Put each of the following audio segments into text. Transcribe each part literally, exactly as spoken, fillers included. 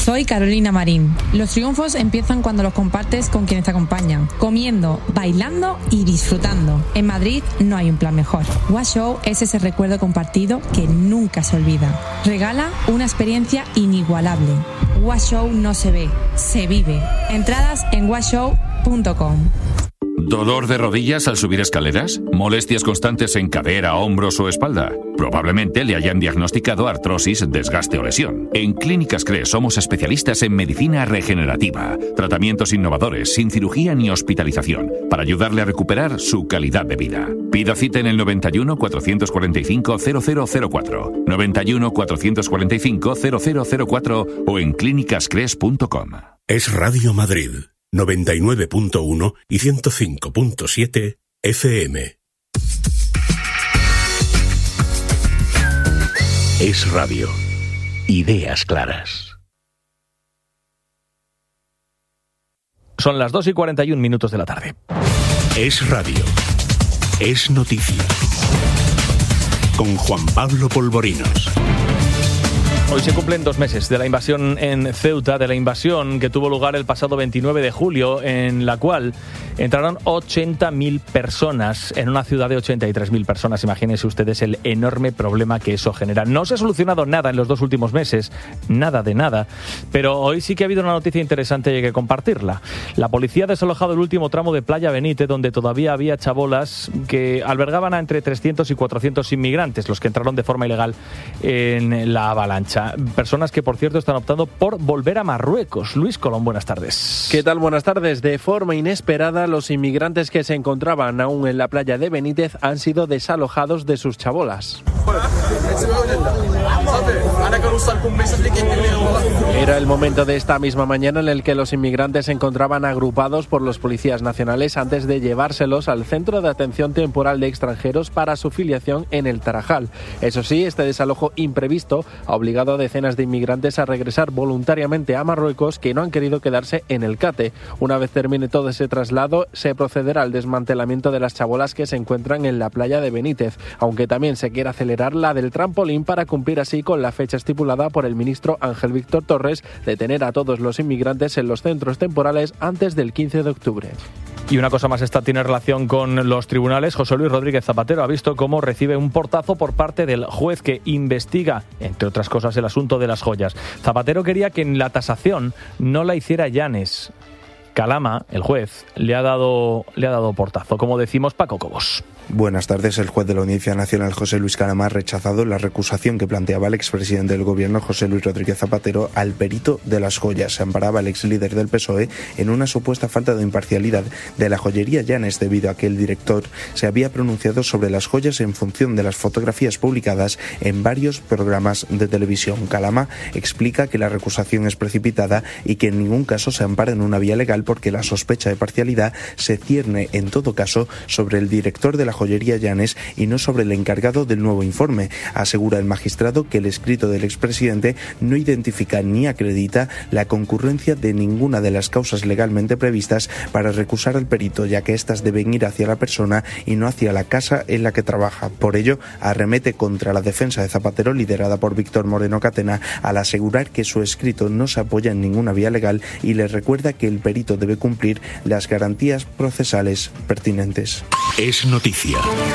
Soy Carolina Marín. Los triunfos empiezan cuando los compartes con quienes te acompañan, comiendo, bailando y disfrutando. En Madrid no hay un plan mejor. Washow es ese recuerdo compartido que nunca se olvida. Regala una experiencia inigualable. Washow no se ve, se vive. Entradas en washow punto com. ¿Dolor de rodillas al subir escaleras? ¿Molestias constantes en cadera, hombros o espalda? Probablemente le hayan diagnosticado artrosis, desgaste o lesión. En Clínicas Cres somos especialistas en medicina regenerativa, tratamientos innovadores, sin cirugía ni hospitalización, para ayudarle a recuperar su calidad de vida. Pida cita en el noventa y uno, cuatrocientos cuarenta y cinco, cero cero cero cuatro, noventa y uno, cuatrocientos cuarenta y cinco, cero cero cero cuatro o en clínicas cres punto com. Es Radio Madrid, noventa y nueve punto uno y ciento cinco punto siete F M. Es radio. Ideas claras. Son las dos y cuarenta y un minutos de la tarde. Es radio. Es noticia. Con Juan Pablo Polvorinos. Hoy se cumplen dos meses de la invasión en Ceuta, de la invasión que tuvo lugar el pasado veintinueve de julio, en la cual entraron ochenta mil personas en una ciudad de ochenta y tres mil personas. Imagínense ustedes el enorme problema que eso genera. No se ha solucionado nada en los dos últimos meses, nada de nada, pero hoy sí que ha habido una noticia interesante y hay que compartirla. La policía ha desalojado el último tramo de Playa Benítez, donde todavía había chabolas que albergaban a entre trescientos y cuatrocientos inmigrantes, los que entraron de forma ilegal en la avalancha. Personas que, por cierto, están optando por volver a Marruecos. Luis Colón, buenas tardes. ¿Qué tal? Buenas tardes. De forma inesperada, los inmigrantes que se encontraban aún en la playa de Benítez han sido desalojados de sus chabolas. Era el momento de esta misma mañana en el que los inmigrantes se encontraban agrupados por los policías nacionales antes de llevárselos al Centro de Atención Temporal de Extranjeros para su filiación en el Tarajal. Eso sí, este desalojo imprevisto ha obligado a decenas de inmigrantes a regresar voluntariamente a Marruecos, que no han querido quedarse en el Cate. Una vez termine todo ese traslado, se procederá al desmantelamiento de las chabolas que se encuentran en la playa de Benítez, aunque también se quiere acelerar la del trampolín para cumplir así con la fecha estipulada por el ministro Ángel Víctor Torres de tener a todos los inmigrantes en los centros temporales antes del quince de octubre. Y una cosa más, esta tiene relación con los tribunales. José Luis Rodríguez Zapatero ha visto cómo recibe un portazo por parte del juez que investiga, entre otras cosas, el asunto de las joyas. Zapatero quería que en la tasación no la hiciera Llanes. Calama, el juez, le ha dado, le ha dado portazo. Como decimos, Paco Cobos. Buenas tardes. El juez de la Audiencia Nacional, José Luis Calama, ha rechazado la recusación que planteaba el expresidente del Gobierno, José Luis Rodríguez Zapatero, al perito de las joyas. Se amparaba el exlíder del P S O E en una supuesta falta de imparcialidad de la joyería Llanes, debido a que el director se había pronunciado sobre las joyas en función de las fotografías publicadas en varios programas de televisión. Calama explica que la recusación es precipitada y que en ningún caso se ampara en una vía legal, porque la sospecha de parcialidad se cierne en todo caso sobre el director de la joyería Llanes y no sobre el encargado del nuevo informe. Asegura el magistrado que el escrito del expresidente no identifica ni acredita la concurrencia de ninguna de las causas legalmente previstas para recusar al perito, ya que éstas deben ir hacia la persona y no hacia la casa en la que trabaja. Por ello, arremete contra la defensa de Zapatero, liderada por Víctor Moreno Catena, al asegurar que su escrito no se apoya en ninguna vía legal y le recuerda que el perito debe cumplir las garantías procesales pertinentes. Es noticia.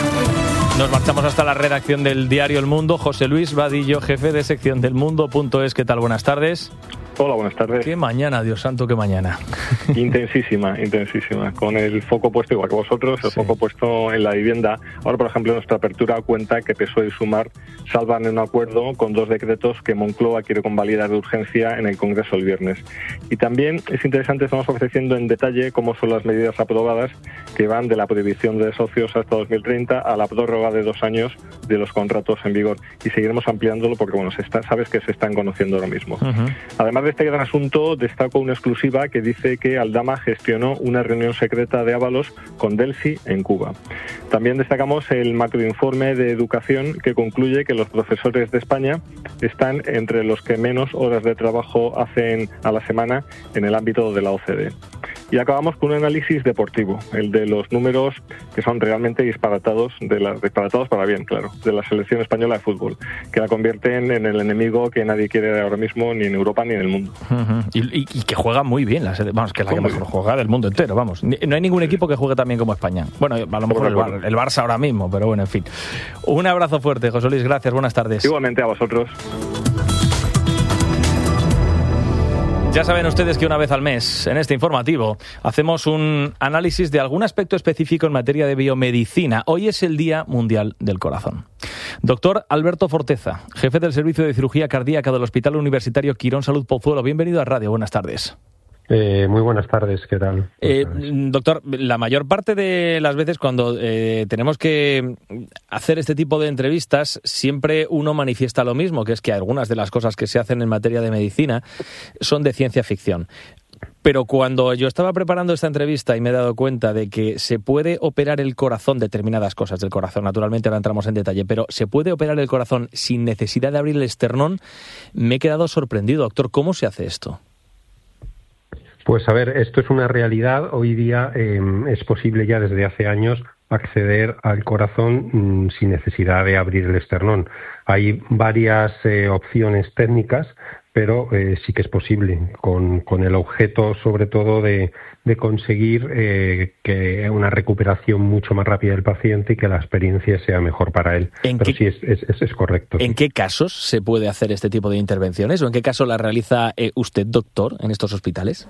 Nos marchamos hasta la redacción del diario El Mundo. José Luis Vadillo, jefe de sección del Mundo punto es. ¿Qué tal? Buenas tardes. Hola, buenas tardes. Qué mañana, Dios santo, qué mañana. Intensísima, intensísima. Con el foco puesto, igual que vosotros, el sí. foco puesto en la vivienda. Ahora, por ejemplo, nuestra apertura cuenta que P S O E y Sumar salvan un acuerdo con dos decretos que Moncloa quiere convalidar de urgencia en el Congreso el viernes. Y también es interesante, estamos ofreciendo en detalle cómo son las medidas aprobadas que van de la prohibición de socios hasta dos mil treinta a la prórroga de dos años de los contratos en vigor. Y seguiremos ampliándolo porque, bueno, se está, sabes que se están conociendo ahora mismo. Uh-huh. Además de este gran asunto, destaco una exclusiva que dice que Aldama gestionó una reunión secreta de Ábalos con Delphi en Cuba. También destacamos el macroinforme de educación que concluye que los profesores de España están entre los que menos horas de trabajo hacen a la semana en el ámbito de la O C D E. Y acabamos con un análisis deportivo, el de los números que son realmente disparatados, de la, disparatados para bien, claro, de la selección española de fútbol, que la convierten en el enemigo que nadie quiere ahora mismo, ni en Europa ni en el mundo. Uh-huh. y, y, y que juega muy bien, la sede, vamos, que es la que mejor juega del mundo entero, vamos. No hay ningún equipo que juegue tan bien como España. Bueno, a lo mejor el, Bar, el Barça ahora mismo, pero bueno, en fin. Un abrazo fuerte, José Luis, gracias, buenas tardes. Igualmente a vosotros. Ya saben ustedes que una vez al mes, en este informativo, hacemos un análisis de algún aspecto específico en materia de biomedicina. Hoy es el Día Mundial del Corazón. Doctor Alberto Forteza, jefe del Servicio de Cirugía Cardíaca del Hospital Universitario Quirón Salud Pozuelo. Bienvenido a Radio, buenas tardes. Eh, muy buenas tardes, ¿qué tal? Eh, doctor, la mayor parte de las veces cuando eh, tenemos que hacer este tipo de entrevistas, siempre uno manifiesta lo mismo, que es que algunas de las cosas que se hacen en materia de medicina son de ciencia ficción. Pero cuando yo estaba preparando esta entrevista y me he dado cuenta de que se puede operar el corazón, determinadas cosas del corazón, naturalmente ahora entramos en detalle, pero se puede operar el corazón sin necesidad de abrir el esternón, me he quedado sorprendido. Doctor, ¿cómo se hace esto? Pues a ver, esto es una realidad. Hoy día eh, es posible ya desde hace años acceder al corazón mmm, sin necesidad de abrir el esternón. Hay varias eh, opciones técnicas, pero eh, sí que es posible, con, con el objeto sobre todo de, de conseguir eh, que una recuperación mucho más rápida del paciente y que la experiencia sea mejor para él. Pero qué, sí, es, es, es correcto. ¿En sí. qué casos se puede hacer este tipo de intervenciones o en qué caso la realiza eh, usted, doctor, en estos hospitales?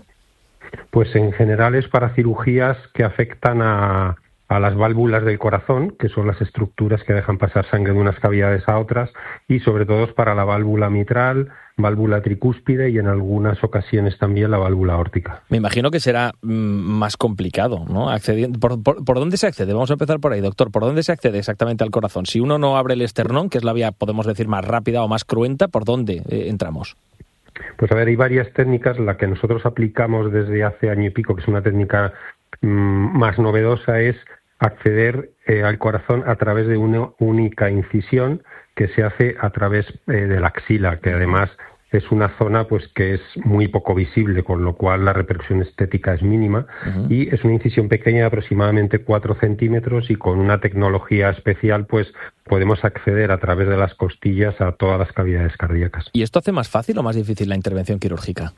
Pues en general es para cirugías que afectan a, a las válvulas del corazón, que son las estructuras que dejan pasar sangre de unas cavidades a otras, y sobre todo es para la válvula mitral, válvula tricúspide y en algunas ocasiones también la válvula aórtica. Me imagino que será mm, más complicado, ¿no? Accediendo, por, por, ¿Por dónde se accede? Vamos a empezar por ahí, doctor. ¿Por dónde se accede exactamente al corazón? Si uno no abre el esternón, que es la vía, podemos decir, más rápida o más cruenta, ¿por dónde eh, entramos? Pues a ver, hay varias técnicas. La que nosotros aplicamos desde hace año y pico, que es una técnica mmm, más novedosa, es acceder eh, al corazón a través de una única incisión que se hace a través eh, de la axila, que además es una zona pues que es muy poco visible, con lo cual la repercusión estética es mínima. Uh-huh. Y es una incisión pequeña de aproximadamente cuatro centímetros y con una tecnología especial pues podemos acceder a través de las costillas a todas las cavidades cardíacas. ¿Y esto hace más fácil o más difícil la intervención quirúrgica?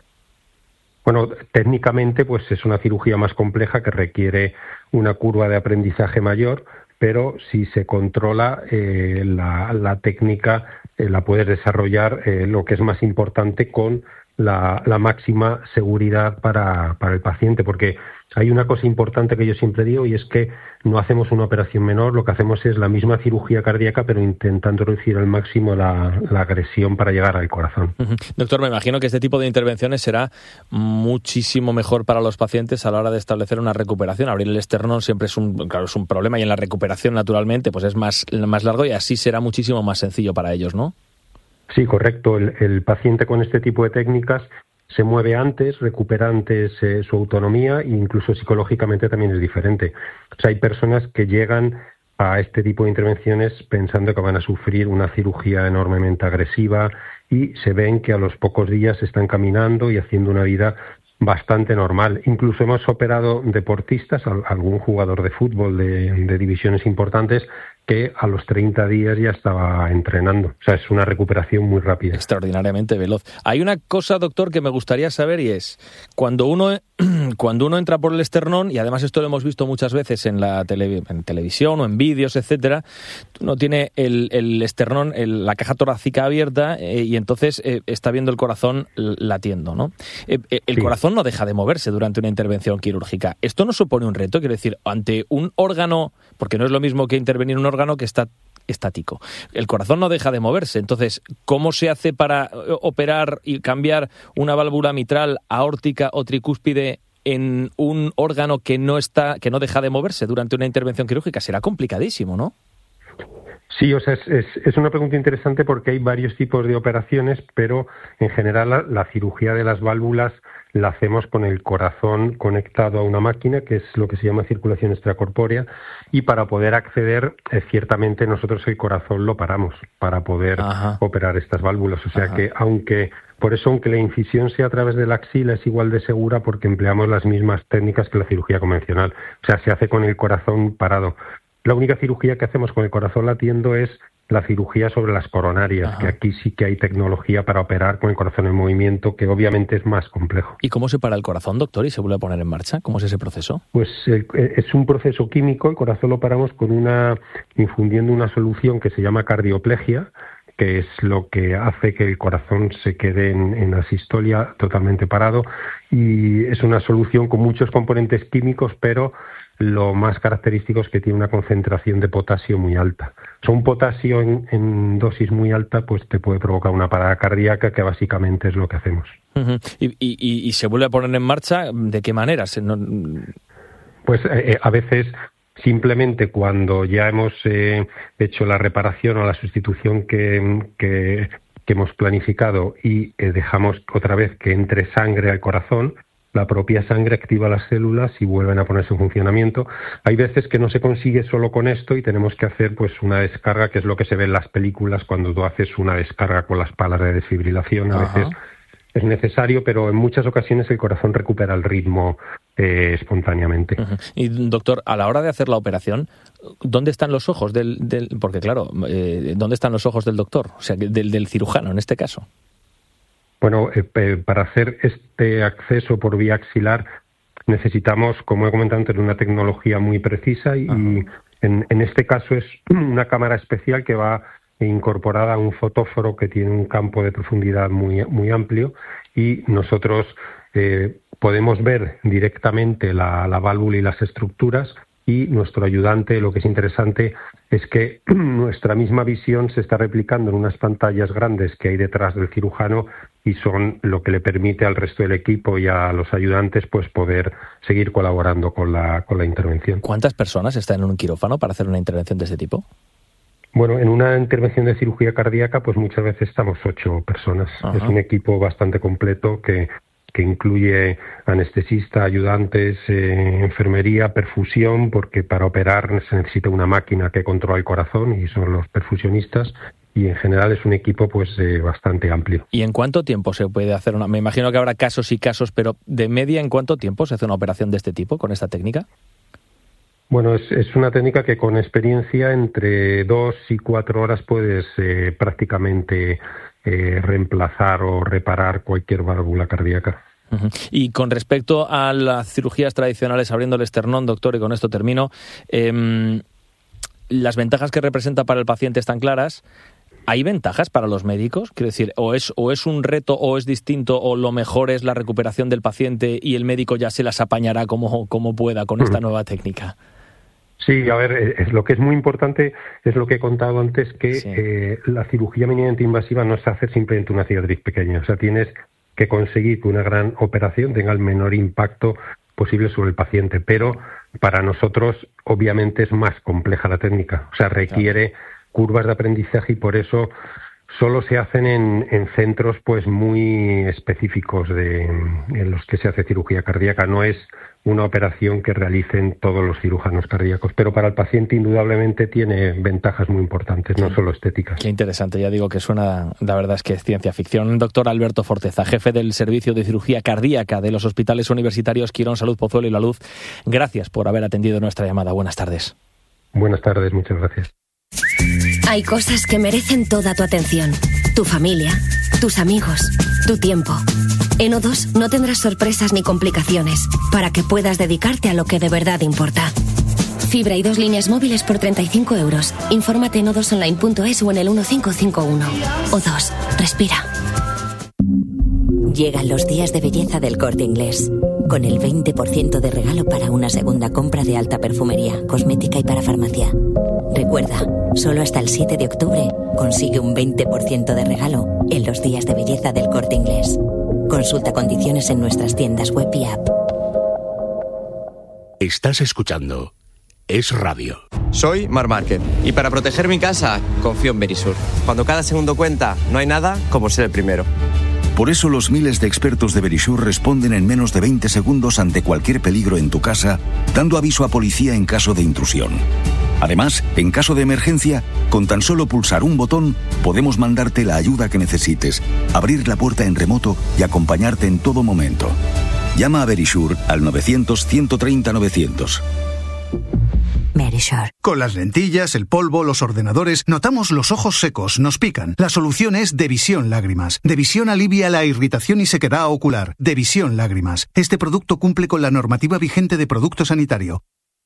Bueno, técnicamente pues es una cirugía más compleja que requiere una curva de aprendizaje mayor, pero si se controla eh, la, la técnica eh, la puedes desarrollar, eh, lo que es más importante, con la, la máxima seguridad para, para el paciente, porque hay una cosa importante que yo siempre digo, y es que no hacemos una operación menor, lo que hacemos es la misma cirugía cardíaca, pero intentando reducir al máximo la, la agresión para llegar al corazón. Uh-huh. Doctor, me imagino que este tipo de intervenciones será muchísimo mejor para los pacientes a la hora de establecer una recuperación. Abrir el esternón siempre es un, claro, es un problema, y en la recuperación, naturalmente, pues es más, más largo y así será muchísimo más sencillo para ellos, ¿no? Sí, correcto. El, el paciente con este tipo de técnicas se mueve antes, recupera antes eh, su autonomía, e incluso psicológicamente también es diferente. O sea, hay personas que llegan a este tipo de intervenciones pensando que van a sufrir una cirugía enormemente agresiva y se ven que a los pocos días están caminando y haciendo una vida bastante normal. Incluso hemos operado deportistas, algún jugador de fútbol de, de divisiones importantes, que a los treinta días ya estaba entrenando. O sea, es una recuperación muy rápida. Extraordinariamente veloz. Hay una cosa, doctor, que me gustaría saber, y es, cuando uno cuando uno entra por el esternón, y además esto lo hemos visto muchas veces en la tele, en televisión o en vídeos, etcétera, uno tiene el, el esternón, el, la caja torácica abierta, eh, y entonces eh, está viendo el corazón latiendo, ¿no? Eh, eh, el sí. corazón no deja de moverse durante una intervención quirúrgica. ¿Esto no supone un reto? Quiero decir, ante un órgano, porque no es lo mismo que intervenir un órgano que está estático. El corazón no deja de moverse. Entonces, ¿cómo se hace para operar y cambiar una válvula mitral, aórtica o tricúspide en un órgano que no está, que no deja de moverse durante una intervención quirúrgica? Será complicadísimo, ¿no? Sí, o sea, es, es, es una pregunta interesante porque hay varios tipos de operaciones, pero en general la, la cirugía de las válvulas la hacemos con el corazón conectado a una máquina, que es lo que se llama circulación extracorpórea, y para poder acceder, eh, ciertamente nosotros el corazón lo paramos para poder Ajá. operar estas válvulas. O sea Ajá. que aunque Por eso, aunque la incisión sea a través de la axila, es igual de segura porque empleamos las mismas técnicas que la cirugía convencional. O sea, se hace con el corazón parado. La única cirugía que hacemos con el corazón latiendo es la cirugía sobre las coronarias, Ajá. que aquí sí que hay tecnología para operar con el corazón en movimiento, que obviamente es más complejo. ¿Y cómo se para el corazón, doctor, y se vuelve a poner en marcha? ¿Cómo es ese proceso? Pues eh, es un proceso químico. El corazón lo paramos con una infundiendo una solución que se llama cardioplegia, que es lo que hace que el corazón se quede en, en asistolia totalmente parado, y es una solución con muchos componentes químicos, pero lo más característico es que tiene una concentración de potasio muy alta. O sea, un potasio en, en dosis muy alta pues te puede provocar una parada cardíaca, que básicamente es lo que hacemos. Uh-huh. ¿Y, y, y se vuelve a poner en marcha? ¿De qué manera? Se, no... Pues eh, a veces simplemente cuando ya hemos eh, hecho la reparación o la sustitución que, que, que hemos planificado y eh, dejamos otra vez que entre sangre al corazón, la propia sangre activa las células y vuelven a ponerse en funcionamiento. Hay veces que no se consigue solo con esto y tenemos que hacer pues una descarga, que es lo que se ve en las películas cuando tú haces una descarga con las palas de desfibrilación. A Ajá. veces es necesario, pero en muchas ocasiones el corazón recupera el ritmo eh, espontáneamente. Uh-huh. Y doctor, a la hora de hacer la operación, ¿dónde están los ojos del, del porque claro, eh, ¿dónde están los ojos del doctor? O sea, del, del cirujano en este caso. Bueno, eh, eh, para hacer este acceso por vía axilar necesitamos, como he comentado antes, una tecnología muy precisa y, y en, en este caso es una cámara especial que va incorporada a un fotóforo que tiene un campo de profundidad muy, muy amplio, y nosotros eh, podemos ver directamente la, la válvula y las estructuras, y nuestro ayudante, lo que es interesante es que nuestra misma visión se está replicando en unas pantallas grandes que hay detrás del cirujano, y son lo que le permite al resto del equipo y a los ayudantes pues poder seguir colaborando con la, con la intervención. ¿Cuántas personas están en un quirófano para hacer una intervención de este tipo? Bueno, en una intervención de cirugía cardíaca pues muchas veces estamos ocho personas. Ajá. Es un equipo bastante completo que que incluye anestesista, ayudantes, eh, enfermería, perfusión, porque para operar se necesita una máquina que controla el corazón y son los perfusionistas, y en general es un equipo pues eh, bastante amplio. ¿Y en cuánto tiempo se puede hacer una? Me imagino que habrá casos y casos, pero de media, ¿en cuánto tiempo se hace una operación de este tipo con esta técnica? Bueno, es, es una técnica que con experiencia entre dos y cuatro horas puedes eh, prácticamente eh, reemplazar o reparar cualquier válvula cardíaca. Uh-huh. Y con respecto a las cirugías tradicionales abriendo el esternón, doctor, y con esto termino, eh, las ventajas que representa para el paciente están claras. ¿Hay ventajas para los médicos? Quiero decir, o es, o es un reto o es distinto, o lo mejor es la recuperación del paciente y el médico ya se las apañará como, como pueda con esta uh-huh. nueva técnica. Sí, a ver, es, lo que es muy importante es lo que he contado antes, que sí. eh, la cirugía minimamente invasiva no se hace simplemente una cicatriz pequeña. O sea, tienes que conseguir que una gran operación tenga el menor impacto posible sobre el paciente, pero para nosotros obviamente es más compleja la técnica. O sea, requiere claro. curvas de aprendizaje, y por eso solo se hacen en, en centros pues muy específicos de, en los que se hace cirugía cardíaca. No es una operación que realicen todos los cirujanos cardíacos, pero para el paciente indudablemente tiene ventajas muy importantes, no solo estéticas. Qué interesante, ya digo que suena, la verdad es que es ciencia ficción. Doctor Alberto Forteza, jefe del Servicio de Cirugía Cardíaca de los Hospitales Universitarios Quirón Salud Pozuelo y La Luz, gracias por haber atendido nuestra llamada. Buenas tardes. Buenas tardes, muchas gracias. Hay cosas que merecen toda tu atención. Tu familia, tus amigos, tu tiempo. En O dos no tendrás sorpresas ni complicaciones para que puedas dedicarte a lo que de verdad importa. Fibra y dos líneas móviles por treinta y cinco euros. Infórmate en o dos online punto es o en el uno cinco cinco uno. O dos, respira. Llegan los días de belleza del Corte Inglés, con el veinte por ciento de regalo para una segunda compra de alta perfumería, cosmética y para farmacia. Recuerda, solo hasta el siete de octubre consigue un veinte por ciento de regalo en los días de belleza del Corte Inglés. Consulta condiciones en nuestras tiendas web y app. Estás escuchando Es Radio. Soy Mar Márquez y para proteger mi casa confío en Verisur. Cuando cada segundo cuenta, no hay nada como ser el primero. Por eso los miles de expertos de Verisur responden en menos de veinte segundos ante cualquier peligro en tu casa, dando aviso a policía en caso de intrusión. Además, en caso de emergencia, con tan solo pulsar un botón, podemos mandarte la ayuda que necesites, abrir la puerta en remoto y acompañarte en todo momento. Llama a Verisure al novecientos, ciento treinta, novecientos. Verisure. Con las lentillas, el polvo, los ordenadores, notamos los ojos secos, nos pican. La solución es Devisión Lágrimas. Devisión alivia la irritación y sequedad ocular. Devisión Lágrimas. Este producto cumple con la normativa vigente de producto sanitario.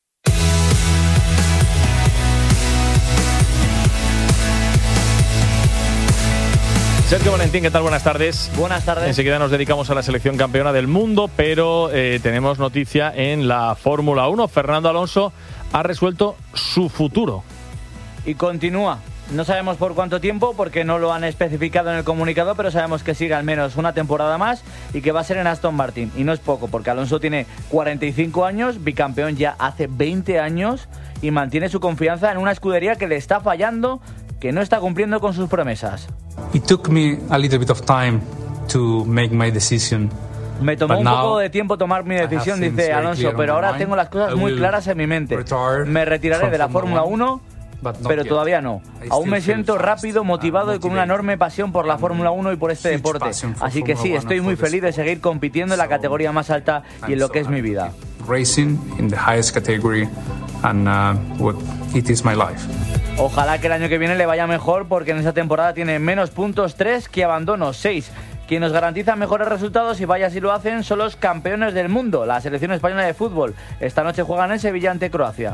Sergio Valentín, ¿qué tal? Buenas tardes. Buenas tardes. Enseguida nos dedicamos a la selección campeona del mundo, pero eh, tenemos noticia en la Fórmula uno. Fernando Alonso ha resuelto su futuro. Y continúa. No sabemos por cuánto tiempo, porque no lo han especificado en el comunicado, pero sabemos que sigue al menos una temporada más y que va a ser en Aston Martin. Y no es poco, porque Alonso tiene cuarenta y cinco años, bicampeón ya hace veinte años, y mantiene su confianza en una escudería que le está fallando, que no está cumpliendo con sus promesas. It took me a little bit of time to make my decision. Me tomó un poco de tiempo tomar mi decisión, dice Alonso, pero ahora tengo las cosas muy claras en mi mente. Me retiraré de la Fórmula uno, pero todavía no. Aún me siento rápido, motivado y con una enorme pasión por la Fórmula uno y por este deporte. Así que sí, estoy muy feliz de seguir compitiendo en la categoría más alta y en lo que es mi vida. Racing in the highest category and uh, what it is my life. Ojalá que el año que viene le vaya mejor, porque en esta temporada tiene menos puntos, tres, que abandonos, seis. Quien nos garantiza mejores resultados, y vaya si lo hacen, son los campeones del mundo, la selección española de fútbol. Esta noche juegan en Sevilla ante Croacia.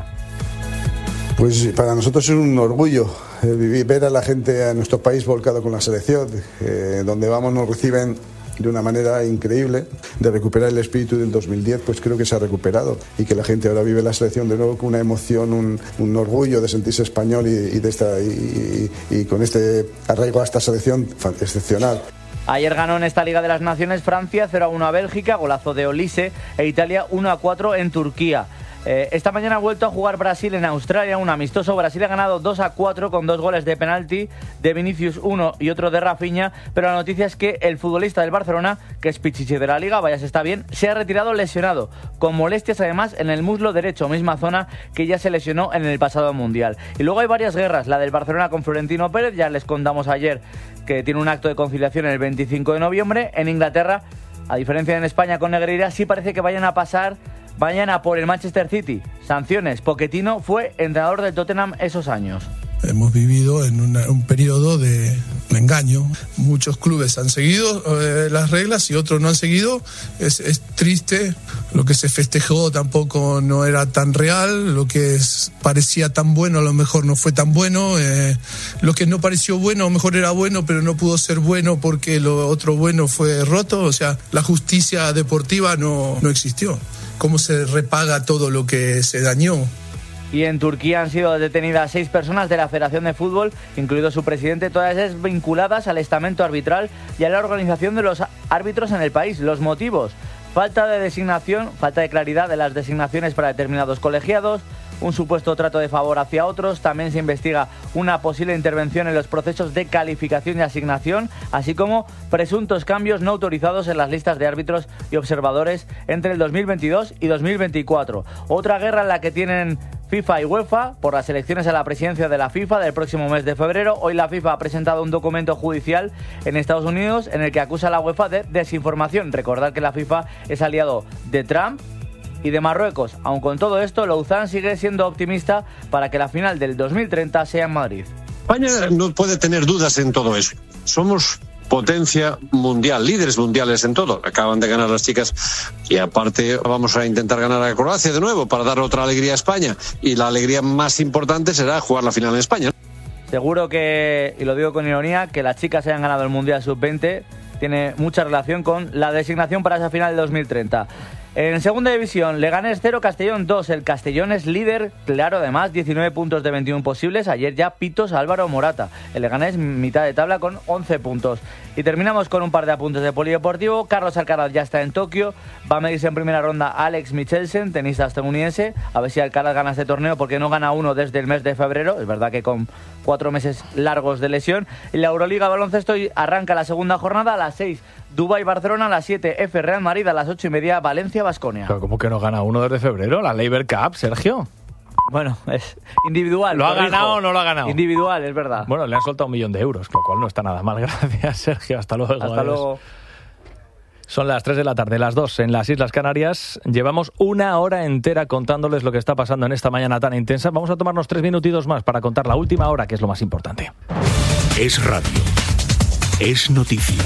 Pues para nosotros es un orgullo eh, vivir, ver a la gente, a nuestro país volcado con la selección. Eh, donde vamos nos reciben de una manera increíble. De recuperar el espíritu del dos mil diez, pues creo que se ha recuperado, y que la gente ahora vive la selección de nuevo con una emoción, un, un orgullo de sentirse español y, y, de esta, y, y, y con este arraigo a esta selección excepcional. Ayer ganó en esta Liga de las Naciones Francia cero a uno a Bélgica, golazo de Olise, e Italia uno a cuatro en Turquía. Eh, esta mañana ha vuelto a jugar Brasil en Australia, un amistoso. Brasil ha ganado dos a cuatro con dos goles de penalti, de Vinicius uno y otro de Rafinha, pero la noticia es que el futbolista del Barcelona, que es pichichi de la Liga, vaya se está bien, se ha retirado lesionado, con molestias además en el muslo derecho, misma zona que ya se lesionó en el pasado Mundial. Y luego hay varias guerras, la del Barcelona con Florentino Pérez, ya les contamos ayer que tiene un acto de conciliación el veinticinco de noviembre. En Inglaterra, a diferencia de en España con Negreira, sí parece que vayan a pasar mañana por el Manchester City. Sanciones. Pochettino fue entrenador del Tottenham esos años. Hemos vivido en una, un periodo de engaño. Muchos clubes han seguido eh, las reglas y otros no han seguido. Es, es triste. Lo que se festejó tampoco no era tan real. Lo que es, parecía tan bueno a lo mejor no fue tan bueno. Eh, lo que no pareció bueno a lo mejor era bueno, pero no pudo ser bueno porque lo otro bueno fue roto. O sea, la justicia deportiva no, no existió. ¿Cómo se repaga todo lo que se dañó? Y en Turquía han sido detenidas seis personas de la Federación de Fútbol, incluido su presidente, todas ellas vinculadas al estamento arbitral y a la organización de los árbitros en el país. Los motivos: falta de designación, falta de claridad de las designaciones para determinados colegiados, un supuesto trato de favor hacia otros. También se investiga una posible intervención en los procesos de calificación y asignación, así como presuntos cambios no autorizados en las listas de árbitros y observadores entre el dos mil veintidós y dos mil veinticuatro. Otra guerra en la que tienen FIFA y UEFA por las elecciones a la presidencia de la FIFA del próximo mes de febrero. Hoy la FIFA ha presentado un documento judicial en Estados Unidos en el que acusa a la UEFA de desinformación. Recordad que la FIFA es aliado de Trump y de Marruecos. Aun con todo esto, Louzán sigue siendo optimista para que la final del dos mil treinta sea en Madrid. España no puede tener dudas en todo eso. Somos potencia mundial, líderes mundiales en todo. Acaban de ganar las chicas y aparte vamos a intentar ganar a Croacia de nuevo para dar otra alegría a España. Y la alegría más importante será jugar la final en España. Seguro que, y lo digo con ironía, que las chicas hayan ganado el Mundial sub veinte tiene mucha relación con la designación para esa final del dos mil treinta. En segunda división, Leganés cero, Castellón dos. El Castellón es líder, claro, además, diecinueve puntos de veintiuno posibles. Ayer ya pitos a Álvaro Morata. El Leganés mitad de tabla con once puntos. Y terminamos con un par de apuntes de polideportivo. Carlos Alcaraz ya está en Tokio. Va a medirse en primera ronda Alex Michelsen, tenista estadounidense. A ver si Alcaraz gana este torneo, porque no gana uno desde el mes de febrero. Es verdad que con cuatro meses largos de lesión. Y la Euroliga baloncesto arranca la segunda jornada a las seis. Dubái Barcelona a las siete, F Real Madrid a las ocho y media, Valencia Baskonia. ¿Cómo que no gana uno desde febrero? La Labour Cup, Sergio. Bueno, es individual. ¿Lo ha ganado o no lo ha ganado? Individual, es verdad. Bueno, le han soltado un millón de euros, lo cual no está nada mal. Gracias, Sergio. Hasta luego. Hasta luego. Son las tres de la tarde, las dos en las Islas Canarias. Llevamos una hora entera contándoles lo que está pasando en esta mañana tan intensa. Vamos a tomarnos tres minutitos más para contar la última hora, que es lo más importante. Es radio. Es noticia.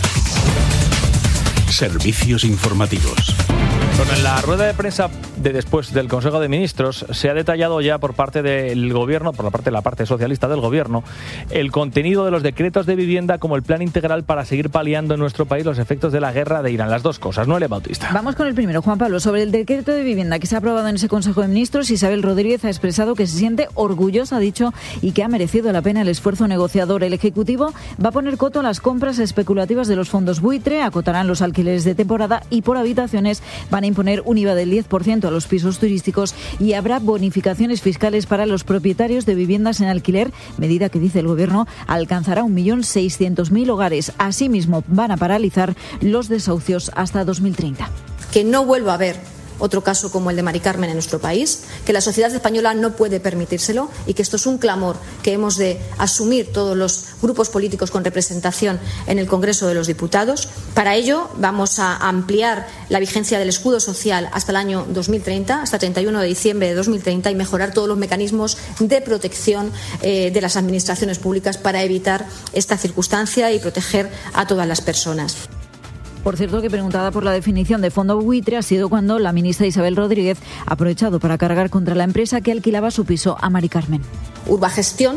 Servicios informativos. Bueno, en la rueda de prensa de después del Consejo de Ministros se ha detallado ya por parte del Gobierno, por la parte de la parte socialista del Gobierno, el contenido de los decretos de vivienda como el plan integral para seguir paliando en nuestro país los efectos de la guerra de Irán. Las dos cosas, Noelia Bautista. Vamos con el primero, Juan Pablo. Sobre el decreto de vivienda que se ha aprobado en ese Consejo de Ministros, Isabel Rodríguez ha expresado que se siente orgullosa, ha dicho, y que ha merecido la pena el esfuerzo negociador. El Ejecutivo va a poner coto a las compras especulativas de los fondos buitre, acotarán los alquileres de temporada y por habitaciones van a imponer un I V A del diez por ciento a los pisos turísticos y habrá bonificaciones fiscales para los propietarios de viviendas en alquiler, medida que, dice el Gobierno, alcanzará un millón seiscientos mil hogares. Asimismo, van a paralizar los desahucios hasta dos mil treinta. Que no vuelva a haber otro caso como el de Mari Carmen en nuestro país, que la sociedad española no puede permitírselo y que esto es un clamor que hemos de asumir todos los grupos políticos con representación en el Congreso de los Diputados. Para ello vamos a ampliar la vigencia del escudo social hasta el año dos mil treinta, hasta treinta y uno de diciembre de dos mil treinta, y mejorar todos los mecanismos de protección eh, de las administraciones públicas para evitar esta circunstancia y proteger a todas las personas. Por cierto, que preguntada por la definición de fondo buitre ha sido cuando la ministra Isabel Rodríguez ha aprovechado para cargar contra la empresa que alquilaba su piso a Mari Carmen. Urbagestión,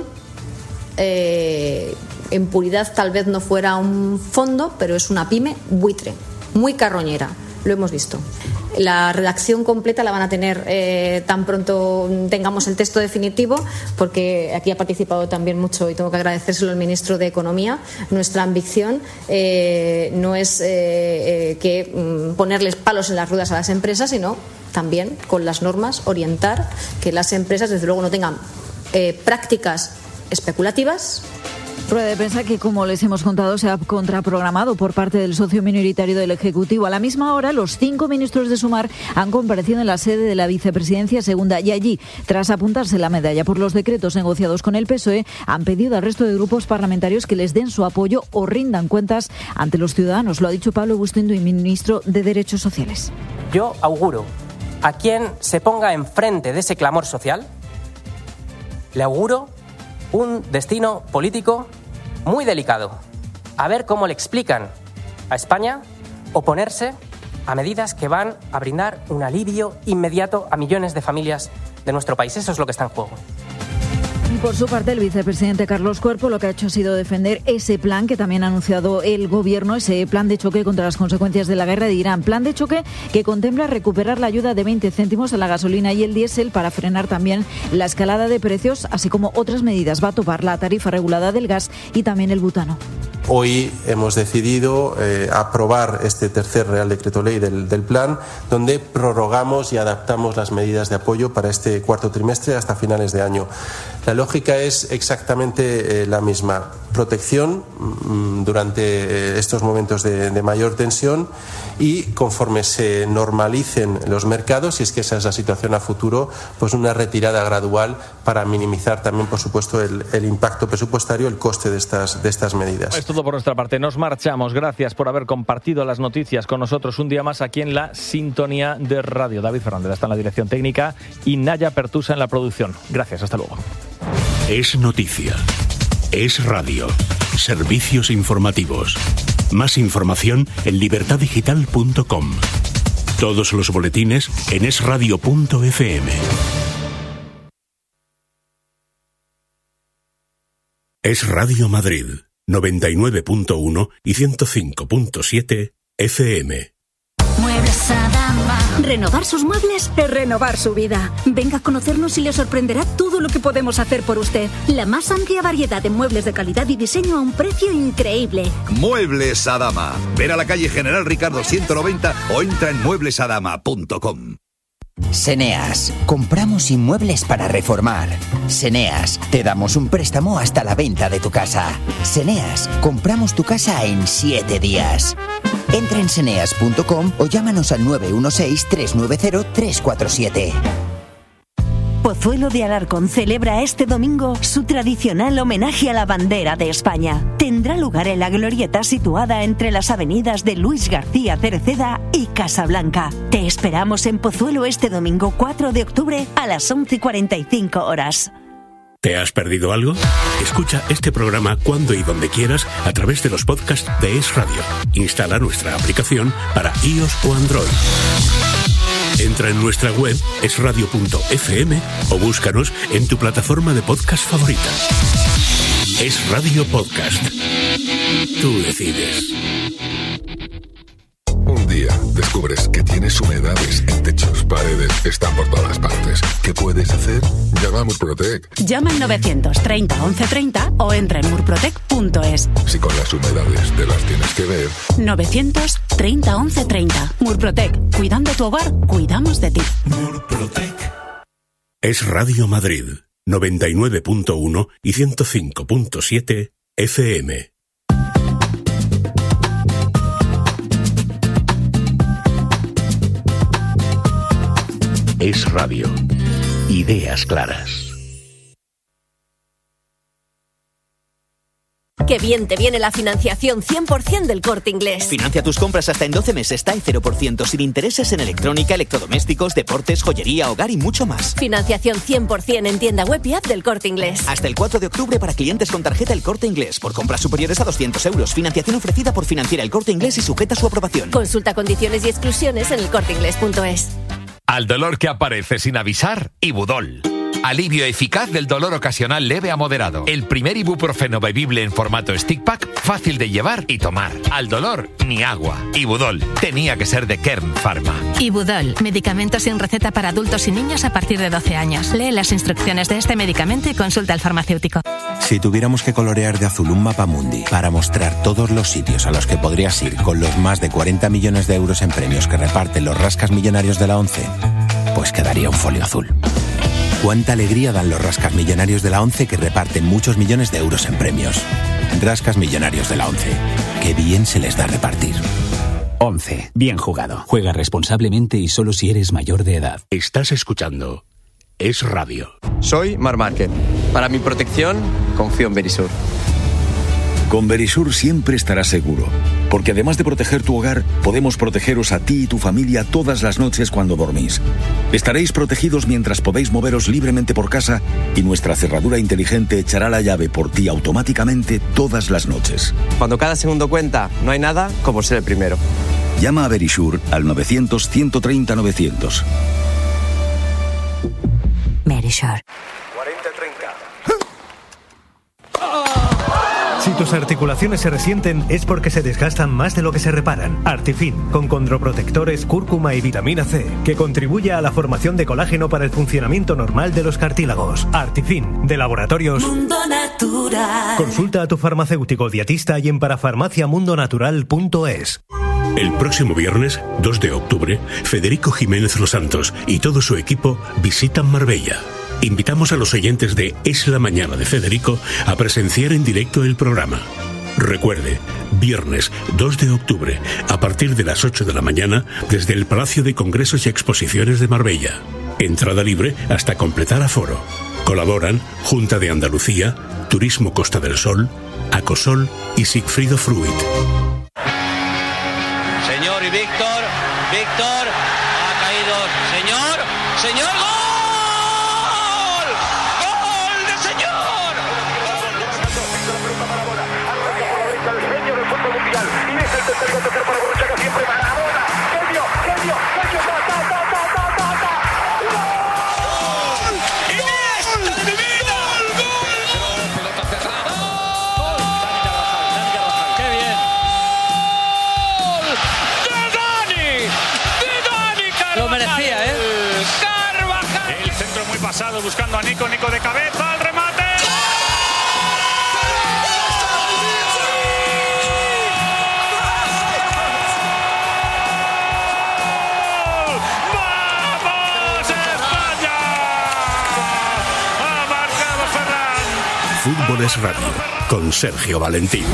eh, en puridad tal vez no fuera un fondo, pero es una pyme buitre, muy carroñera, lo hemos visto. La redacción completa la van a tener eh, tan pronto tengamos el texto definitivo, porque aquí ha participado también mucho y tengo que agradecérselo al ministro de Economía. Nuestra ambición eh, no es eh, eh, que mm, ponerles palos en las ruedas a las empresas, sino también con las normas orientar que las empresas desde luego no tengan eh, prácticas especulativas. Rueda de prensa que, como les hemos contado, se ha contraprogramado por parte del socio minoritario del Ejecutivo. A la misma hora, los cinco ministros de Sumar han comparecido en la sede de la Vicepresidencia Segunda y allí, tras apuntarse la medalla por los decretos negociados con el P S O E, han pedido al resto de grupos parlamentarios que les den su apoyo o rindan cuentas ante los ciudadanos. Lo ha dicho Pablo Bustindo, ministro de Derechos Sociales. Yo auguro a quien se ponga enfrente de ese clamor social, le auguro un destino político muy delicado. A ver cómo le explican a España oponerse a medidas que van a brindar un alivio inmediato a millones de familias de nuestro país. Eso es lo que está en juego. Y por su parte, el vicepresidente Carlos Cuerpo lo que ha hecho ha sido defender ese plan que también ha anunciado el Gobierno, ese plan de choque contra las consecuencias de la guerra de Irán. Plan de choque que contempla recuperar la ayuda de veinte céntimos a la gasolina y el diésel para frenar también la escalada de precios, así como otras medidas. Va a topar la tarifa regulada del gas y también el butano. Hoy hemos decidido eh, aprobar este tercer Real Decreto Ley del, del plan, donde prorrogamos y adaptamos las medidas de apoyo para este cuarto trimestre hasta finales de año. La lógica es exactamente eh, la misma. Protección mmm, durante eh, estos momentos de, de mayor tensión y conforme se normalicen los mercados, si es que esa es la situación a futuro, pues una retirada gradual para minimizar también, por supuesto, el, el impacto presupuestario, el coste de estas, de estas medidas. Es todo por nuestra parte. Nos marchamos. Gracias por haber compartido las noticias con nosotros un día más aquí en la sintonía de radio. David Fernández está en la dirección técnica y Naya Pertusa en la producción. Gracias. Hasta luego. Es noticia. Es radio. Servicios informativos. Más información en libertad digital punto com. Todos los boletines en es radio punto efe eme. Es Radio Madrid, noventa y nueve punto uno y ciento cinco punto siete efe eme. Muebles Adama. Renovar sus muebles es renovar su vida. Venga a conocernos y le sorprenderá todo lo que podemos hacer por usted. La más amplia variedad de muebles de calidad y diseño a un precio increíble. Muebles Adama. Ven a la calle General Ricardo ciento noventa o entra en muebles adama punto com. Seneas, compramos inmuebles para reformar. Seneas, te damos un préstamo hasta la venta de tu casa. Seneas, compramos tu casa en siete días. Entra en seneas punto com o llámanos al nueve uno seis, tres nueve cero, tres cuatro siete. Pozuelo de Alarcón celebra este domingo su tradicional homenaje a la bandera de España. Tendrá lugar en la glorieta situada entre las avenidas de Luis García Cereceda y Casablanca. Te esperamos en Pozuelo este domingo cuatro de octubre a las once y cuarenta y cinco horas. ¿Te has perdido algo? Escucha este programa cuando y donde quieras a través de los podcasts de Es Radio. Instala nuestra aplicación para iOS o Android. Entra en nuestra web es radio punto efe eme o búscanos en tu plataforma de podcast favorita. Es Radio Podcast. Tú decides. Un día descubres que tienes humedades en techos, paredes, están por todas partes. ¿Qué puedes hacer? Llama a Murprotec. Llama al novecientos treinta once treinta o entra en murprotec punto es. Si con las humedades te las tienes que ver. novecientos treinta once treinta. Murprotec. Cuidando tu hogar, cuidamos de ti. Murprotec. Es Radio Madrid, noventa y nueve punto uno y ciento cinco punto siete efe eme. Es Radio. Ideas claras. Qué bien te viene la financiación cien por ciento del Corte Inglés. Financia tus compras hasta en doce meses, T A E cero por ciento, sin intereses en electrónica, electrodomésticos, deportes, joyería, hogar y mucho más. Financiación cien por ciento en tienda web y app del Corte Inglés. Hasta el cuatro de octubre para clientes con tarjeta El Corte Inglés. Por compras superiores a doscientos euros. Financiación ofrecida por Financiera El Corte Inglés y sujeta a su aprobación. Consulta condiciones y exclusiones en el corte inglés punto es. Al dolor que aparece sin avisar, Ibudol. Alivio eficaz del dolor ocasional leve a moderado. El primer ibuprofeno bebible en formato stick pack, fácil de llevar y tomar. Al dolor, ni agua. Ibudol. Tenía que ser de Kern Pharma. Ibudol. Medicamento sin receta para adultos y niños a partir de doce años. Lee las instrucciones de este medicamento y consulta al farmacéutico. Si tuviéramos que colorear de azul un mapa mundi para mostrar todos los sitios a los que podrías ir con los más de cuarenta millones de euros en premios que reparten los rascas millonarios de la ONCE, pues quedaría un folio azul. Cuánta alegría dan los rascas millonarios de la ONCE que reparten muchos millones de euros en premios. Rascas millonarios de la ONCE. Qué bien se les da repartir. ONCE. Bien jugado. Juega responsablemente y solo si eres mayor de edad. Estás escuchando Es Radio. Soy Mar Márquez. Para mi protección, confío en Verisur. Con Verisur siempre estarás seguro, porque además de proteger tu hogar, podemos protegeros a ti y tu familia todas las noches cuando dormís. Estaréis protegidos mientras podéis moveros libremente por casa y nuestra cerradura inteligente echará la llave por ti automáticamente todas las noches. Cuando cada segundo cuenta, no hay nada como ser el primero. Llama a Verisur al novecientos ciento treinta novecientos. Verisur. cuarenta treinta. Si tus articulaciones se resienten es porque se desgastan más de lo que se reparan. Artifin, con condroprotectores, cúrcuma y vitamina C, que contribuye a la formación de colágeno para el funcionamiento normal de los cartílagos. Artifin, de Laboratorios Mundo Natural. Consulta a tu farmacéutico dietista y en parafarmacia mundo natural punto es. El próximo viernes, dos de octubre, Federico Jiménez Los Santos y todo su equipo visitan Marbella. Invitamos a los oyentes de Es la Mañana de Federico a presenciar en directo el programa. Recuerde, viernes dos de octubre, a partir de las ocho de la mañana, desde el Palacio de Congresos y Exposiciones de Marbella. Entrada libre hasta completar aforo. Colaboran Junta de Andalucía, Turismo Costa del Sol, Acosol y Sigfrido Fruit. Señor y Víctor, Víctor, ha caído. Señor, señor, ¡gol! ¡Gol de señor! El genio del fútbol mundial. Y es el tercer gol para Borruchaga, siempre Maradona. Genio, genio, genio, ta, ta, ta, ta, ta, ta, ta. ¡Gol! ¡Iniesta de mi vida! ¡Gol! Pelota cerrada. ¡Gol! Dani Carvajal, Dani Carvajal. ¡Qué bien! Lo merecía, ¿eh? Carvajal. El centro muy pasado buscando a Nico, Nico de cabeza, al remate. ¡Vamos, España! Ha marcado Ferran. Fútbol es Radio, con Sergio Valentín.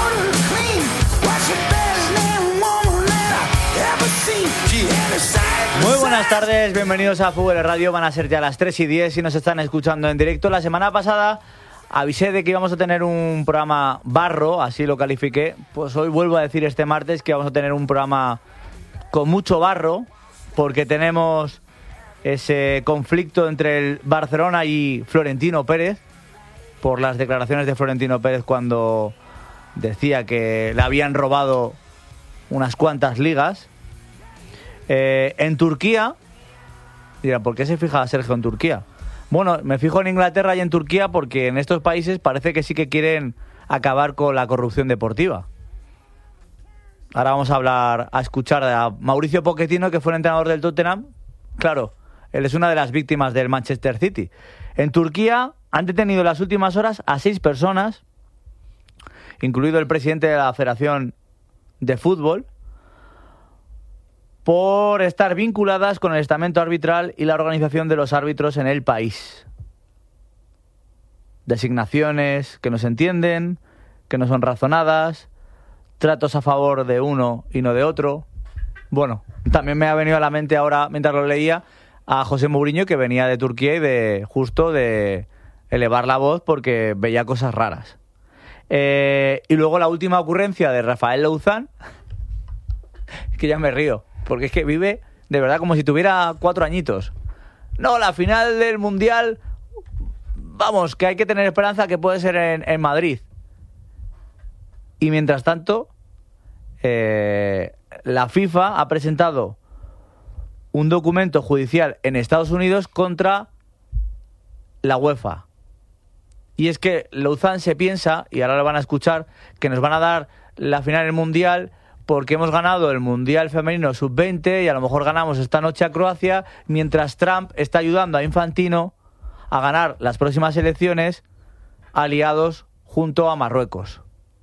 She had a side Muy buenas tardes, bienvenidos a Fútbol Radio. Van a ser ya las tres y diez si nos están escuchando en directo. La semana pasada avisé de que íbamos a tener un programa barro, así lo califiqué. Pues hoy vuelvo a decir este martes que vamos a tener un programa con mucho barro, porque tenemos ese conflicto entre el Barcelona y Florentino Pérez, por las declaraciones de Florentino Pérez cuando decía que le habían robado unas cuantas ligas. Eh, en Turquía, dirá, ¿por qué se fija Sergio en Turquía? Bueno, me fijo en Inglaterra y en Turquía porque en estos países parece que sí que quieren acabar con la corrupción deportiva. Ahora vamos a hablar, a escuchar a Mauricio Pochettino, que fue el entrenador del Tottenham. Claro, él es una de las víctimas del Manchester City. En Turquía han detenido en las últimas horas a seis personas, incluido el presidente de la Federación de Fútbol, por estar vinculadas con el estamento arbitral y la organización de los árbitros en el país. Designaciones que no se entienden, que no son razonadas, tratos a favor de uno y no de otro. Bueno, también me ha venido a la mente ahora, mientras lo leía, a José Mourinho, que venía de Turquía y de justo de elevar la voz porque veía cosas raras. Eh, y luego la última ocurrencia de Rafael Louzán, que ya me río, porque es que vive de verdad como si tuviera cuatro añitos. No, la final del Mundial, vamos, que hay que tener esperanza que puede ser en, en Madrid. Y mientras tanto, eh, la FIFA ha presentado un documento judicial en Estados Unidos contra la UEFA. Y es que Louzán se piensa, y ahora lo van a escuchar, que nos van a dar la final del Mundial porque hemos ganado el Mundial Femenino sub veinte y a lo mejor ganamos esta noche a Croacia, mientras Trump está ayudando a Infantino a ganar las próximas elecciones aliados junto a Marruecos.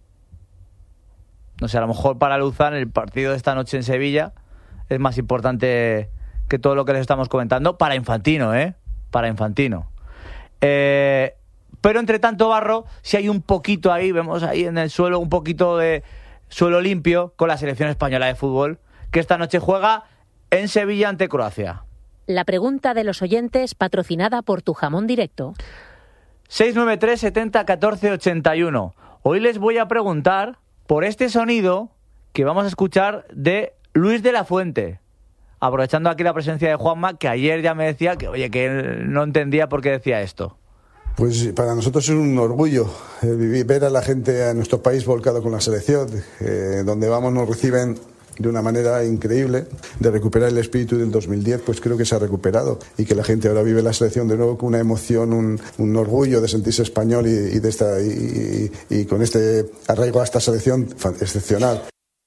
No sé, a lo mejor para Louzán el partido de esta noche en Sevilla es más importante que todo lo que les estamos comentando para Infantino, ¿eh? Para Infantino. Eh, pero entre tanto barro, si hay un poquito ahí, vemos ahí en el suelo un poquito de suelo limpio con la selección española de fútbol, que esta noche juega en Sevilla ante Croacia. La pregunta de los oyentes, patrocinada por Tu Jamón Directo. seis nueve tres, setenta, catorce, ochenta y uno. Hoy les voy a preguntar por este sonido que vamos a escuchar de Luis de la Fuente. Aprovechando aquí la presencia de Juanma, que ayer ya me decía que, oye, que él no entendía por qué decía esto. Pues para nosotros es un orgullo eh, ver a la gente, a nuestro país volcado con la selección. Eh, donde vamos nos reciben de una manera increíble. De recuperar el espíritu del dos mil diez, pues creo que se ha recuperado. Y que la gente ahora vive la selección de nuevo con una emoción, un, un orgullo de sentirse español y, y, de esta, y, y, y con este arraigo a esta selección excepcional.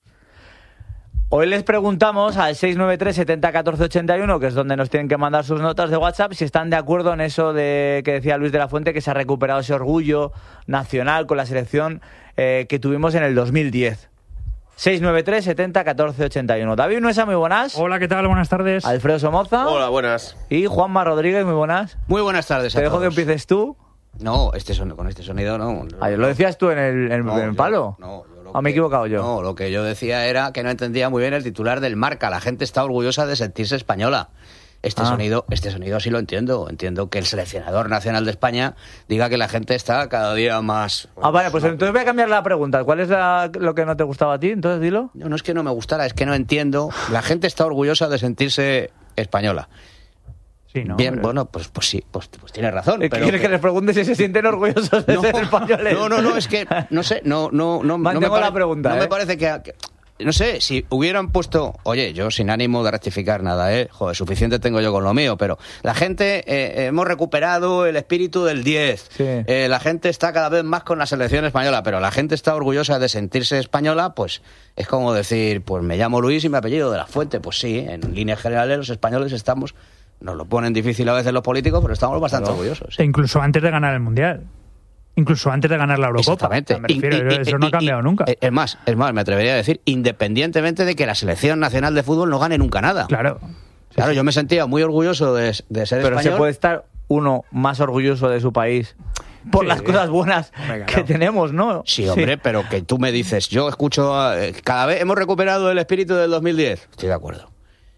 Hoy les preguntamos al seis nueve tres, setenta, catorce, ochenta y uno, que es donde nos tienen que mandar sus notas de WhatsApp, si están de acuerdo en eso de que decía Luis de la Fuente, que se ha recuperado ese orgullo nacional con la selección eh, que tuvimos en el dos mil diez. seis nueve tres, setenta, catorce, ochenta y uno. David Nuesa, muy buenas. Hola, ¿qué tal? Buenas tardes. Alfredo Somoza. Hola, buenas. Y Juanma Rodríguez, muy buenas. Muy buenas tardes a Te dejo todos. que empieces tú. No, este son, con este sonido no. Ayer lo decías tú en el, en, No, en el yo- palo. no, yo lo ¿O me he que- equivocado yo? No, lo que yo decía era que no entendía muy bien el titular del Marca. La gente está orgullosa de sentirse española. Este Ah. sonido, este sonido sí lo entiendo. Entiendo que el seleccionador nacional de España diga que la gente está cada día más. Ah, vale, pues entonces voy a cambiar la pregunta. ¿Cuál es la- lo que no te gustaba a ti? Entonces dilo. No, no es que no me gustara, es que no entiendo. La gente está orgullosa de sentirse española. Sí, ¿no? Bien, Pero- bueno, pues, pues sí, pues, pues tienes razón. ¿Qué pero quieres que les pregunte si se sienten orgullosos de No, ser españoles? No, no, no, es que, no sé, no, no, no, no me Mantengo pare- la pregunta, No ¿eh? me parece que, que- no sé, si hubieran puesto, oye, yo sin ánimo de rectificar nada, ¿eh? Joder, suficiente tengo yo con lo mío, pero la gente, eh, hemos recuperado el espíritu del diez. Sí. Eh, la gente está cada vez más con la selección española, pero la gente está orgullosa de sentirse española, pues es como decir, pues me llamo Luis y mi apellido de la Fuente. Pues sí, en líneas generales los españoles estamos, nos lo ponen difícil a veces los políticos, pero estamos bastante Claro. orgullosos. E incluso antes de ganar el Mundial. Incluso antes de ganar la Eurocopa. Exactamente. O sea, me refiero, Y- y- eso no ha y- cambiado y- nunca. Es más, es más, me atrevería a decir, independientemente de que la selección nacional de fútbol no gane nunca nada. Claro. Claro, yo me sentía muy orgulloso de, de ser Pero español. se puede estar uno más orgulloso de su país por Sí. las cosas buenas Hombre, que claro. tenemos, ¿no? Sí, hombre, pero que tú me dices, yo escucho, eh, cada vez hemos recuperado el espíritu del dos mil diez. Estoy de acuerdo.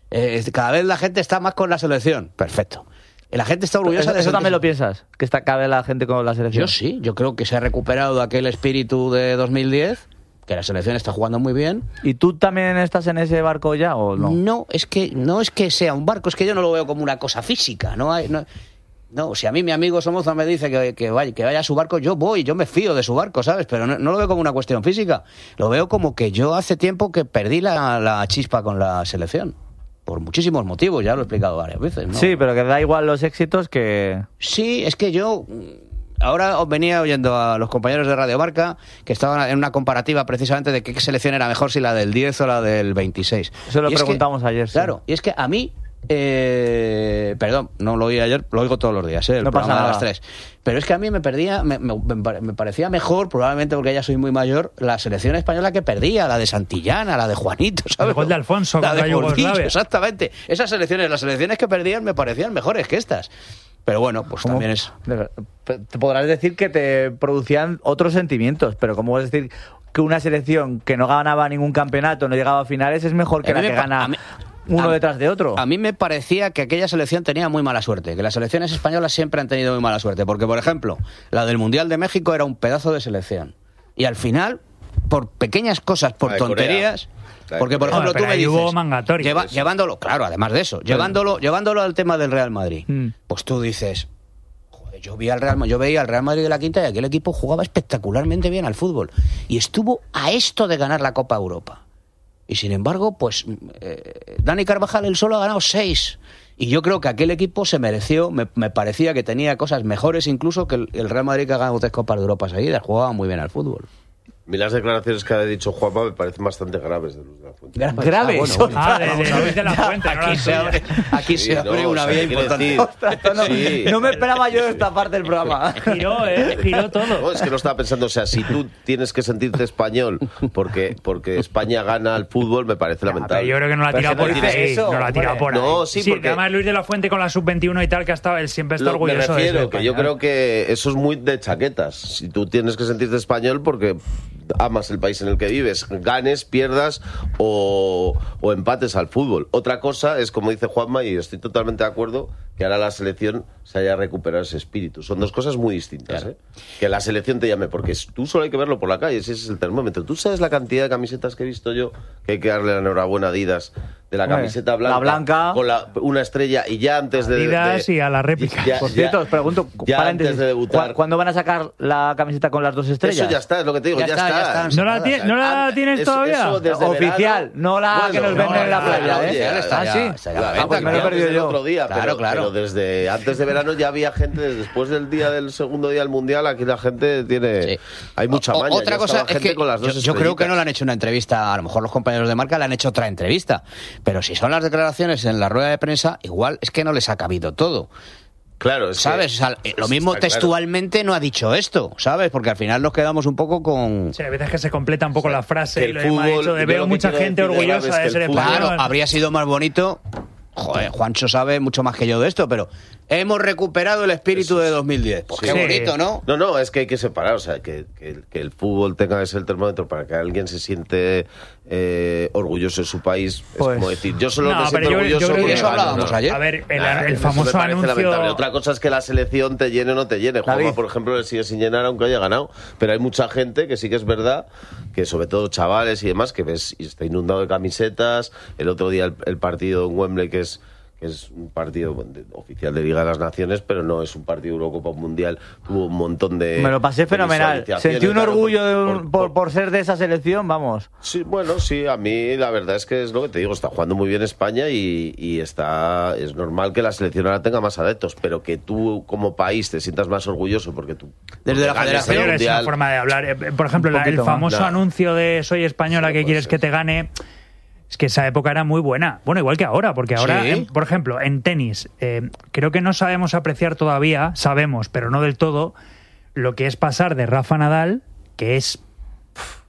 Eh, cada vez la gente está más con la selección. Perfecto. La gente está orgullosa ¿Eso, de eso también lo piensas? ¿Que está cada vez la gente con la selección? Yo sí, yo creo que se ha recuperado de aquel espíritu de dos mil diez, que la selección está jugando muy bien. ¿Y tú también estás en ese barco ya o no? No, es que no es que sea un barco, es que yo no lo veo como una cosa física. No hay, no, no si a mí mi amigo Somoza me dice que, que, vaya, que vaya a su barco, yo voy, yo me fío de su barco, ¿sabes? Pero no, no lo veo como una cuestión física. Lo veo como que yo hace tiempo que perdí la, la chispa con la selección. Por muchísimos motivos, ya lo he explicado varias veces, ¿no? Sí, pero que da igual los éxitos que... Sí, es que yo... Ahora os venía oyendo a los compañeros de Radio Marca que estaban en una comparativa precisamente de qué selección era mejor, si la del diez o la del veintiséis. Eso lo y preguntamos que, ayer, sí. Claro, y es que a mí... Eh, perdón, no lo oí ayer, lo oigo todos los días, ¿eh? El no programa pasa de nada. las tres. Pero es que a mí me perdía, me, me, me parecía mejor, probablemente porque ya soy muy mayor, la selección española que perdía, la de Santillana, la de Juanito, ¿sabes? El gol de Alfonso la contra de Bolillo, Yugoslavia. exactamente. Esas selecciones, las selecciones que perdían me parecían mejores que estas. Pero bueno, pues ¿Cómo? también es... Te podrás decir que te producían otros sentimientos, pero ¿cómo vas a decir que una selección que no ganaba ningún campeonato, no llegaba a finales, es mejor que A la mí que me pa- gana a mí- uno a- detrás de otro? A mí me parecía que aquella selección tenía muy mala suerte, que las selecciones españolas siempre han tenido muy mala suerte, porque, por ejemplo, la del Mundial de México era un pedazo de selección. Y al final, por pequeñas cosas, por La de tonterías... Corea. La de Porque, por Corea. ejemplo, Pero tú me ahí dices... hubo mangatorios. lleva- llevándolo, claro, además de eso, llevándolo, llevándolo al tema del Real Madrid, Mm. pues tú dices... Joder, yo, vi al Real, yo veía al Real Madrid de la Quinta y aquel equipo jugaba espectacularmente bien al fútbol. Y estuvo a esto de ganar la Copa Europa. Y sin embargo, pues eh, Dani Carvajal él solo ha ganado seis. Y yo creo que aquel equipo se mereció, me, me parecía que tenía cosas mejores incluso que el, el Real Madrid, que ha ganado tres Copas de Europa seguidas. Jugaba muy bien al fútbol. A mí las declaraciones que ha dicho Juanma me parecen bastante graves de Luis de la Fuente. ¿Graves? Ah, bueno, bueno. Ah, de, de Luis de la Fuente, no Aquí las se tuyas. abre, aquí Sí, se abre no, una o sea, vía quiero importante. decir- Ostras, no, Sí. no me esperaba yo esta parte del programa. Giró, ¿eh? Giró todo. No, es que no estaba pensando, o sea, si tú tienes que sentirte español porque, porque España gana al fútbol, me parece Pero lamentable. yo creo que no la ha Pero tirado si no por dice ahí. eso, No la ha tirado por hombre. ahí. No, sí, porque- que además Luis de la Fuente con la sub veintiuno y tal que ha estado, él siempre está Lo- me orgulloso de refiero eso. que yo creo que eso es muy de chaquetas. Si tú tienes que sentirte español porque amas el país en el que vives, ganes, pierdas o, o empates al fútbol. Otra cosa es, como dice Juanma, y estoy totalmente de acuerdo, que ahora la selección se haya recuperado ese espíritu. Son dos cosas muy distintas. Claro. ¿eh? Que la selección te llame, porque tú solo hay que verlo por la calle, ese es el termómetro. Tú sabes la cantidad de camisetas que he visto yo, que hay que darle la enhorabuena a Adidas, de la Hombre, camiseta blanca, la blanca. con la, una estrella, y ya antes de... Adidas de- y a la réplica. ya- Por ya- cierto, os pregunto, ya paréntesis, antes de debutar. ¿cu- ¿cuándo van a sacar la camiseta con las dos estrellas? Eso ya está, es lo que te digo, ya, Ya está, ya está. está. ¿No la, tie- ¿no la Ah, tienes eso- todavía? eso desde Oficial, verano. no la que nos Bueno, venden en la no, playa, no, ¿eh? ya está, Ah, ya, sí. está ya. La Ah, pues me lo he antes perdido del yo. otro día, Claro, pero, claro. pero desde antes de verano ya había gente, después del día del segundo día del Mundial, aquí la gente tiene... Sí. Hay mucha O- maña. Otra ya cosa estaba es gente que con las yo, dos yo creo que no le estrellitas. han hecho una entrevista, a lo mejor los compañeros de Marca le han hecho otra entrevista, pero si son las declaraciones en la rueda de prensa, igual es que no les ha cabido todo. Claro, es que- ¿Sabes? O sea, eh, lo mismo está claro. textualmente no ha dicho esto, ¿sabes? Porque al final nos quedamos un poco con... Sí, a veces que se completa un poco la frase que y el lo hemos fútbol- dicho de yo veo lo que mucha quiero gente decir, Grave, orgullosa es de que ser el fútbol- español. Claro, habría sido más bonito... Joder, Juancho sabe mucho más que yo de esto, pero hemos recuperado el espíritu de dos mil diez. Pues qué Sí. bonito, ¿no? No, no, es que hay que separar, o sea, que, que- que el fútbol tenga que ser el termómetro para que alguien se siente eh, orgulloso de su país. Pues- es como decir, yo solo No, me siento pero yo- orgulloso yo creo que porque eso gano, hablábamos ¿no? ayer. A ver, el, Nah, el eso famoso me parece anuncio... lamentable. Otra cosa es que la selección te llene o no te llene. Juanma, David. por ejemplo, le sigue sin llenar aunque haya ganado. Pero hay mucha gente que sí que es verdad, que sobre todo chavales y demás, que ves y está inundado de camisetas. El otro día el, el partido en Wembley, que es que es un partido de- oficial de Liga de las Naciones, pero no es un partido de Eurocopa Mundial. Tuvo un montón de... Me lo pasé de fenomenal. visualizaciones, Sentí un claro, orgullo de por- un- por, por ser de esa selección, vamos. Sí, bueno, sí, a mí la verdad es que es lo que te digo, está jugando muy bien España y, y está es normal que la selección ahora tenga más adeptos, pero que tú como país te sientas más orgulloso porque tú... Desde la porque ganes federación el Es una Mundial. forma de hablar. Eh, Por ejemplo, Un la- el poquito más. famoso No. anuncio de soy española, Sí, que puede quieres ser. que te gane. Es que esa época era muy buena. Bueno, igual que ahora, porque ahora, Sí. en- por ejemplo, en tenis, eh, creo que no sabemos apreciar todavía, sabemos, pero no del todo, lo que es pasar de Rafa Nadal, que es, pf,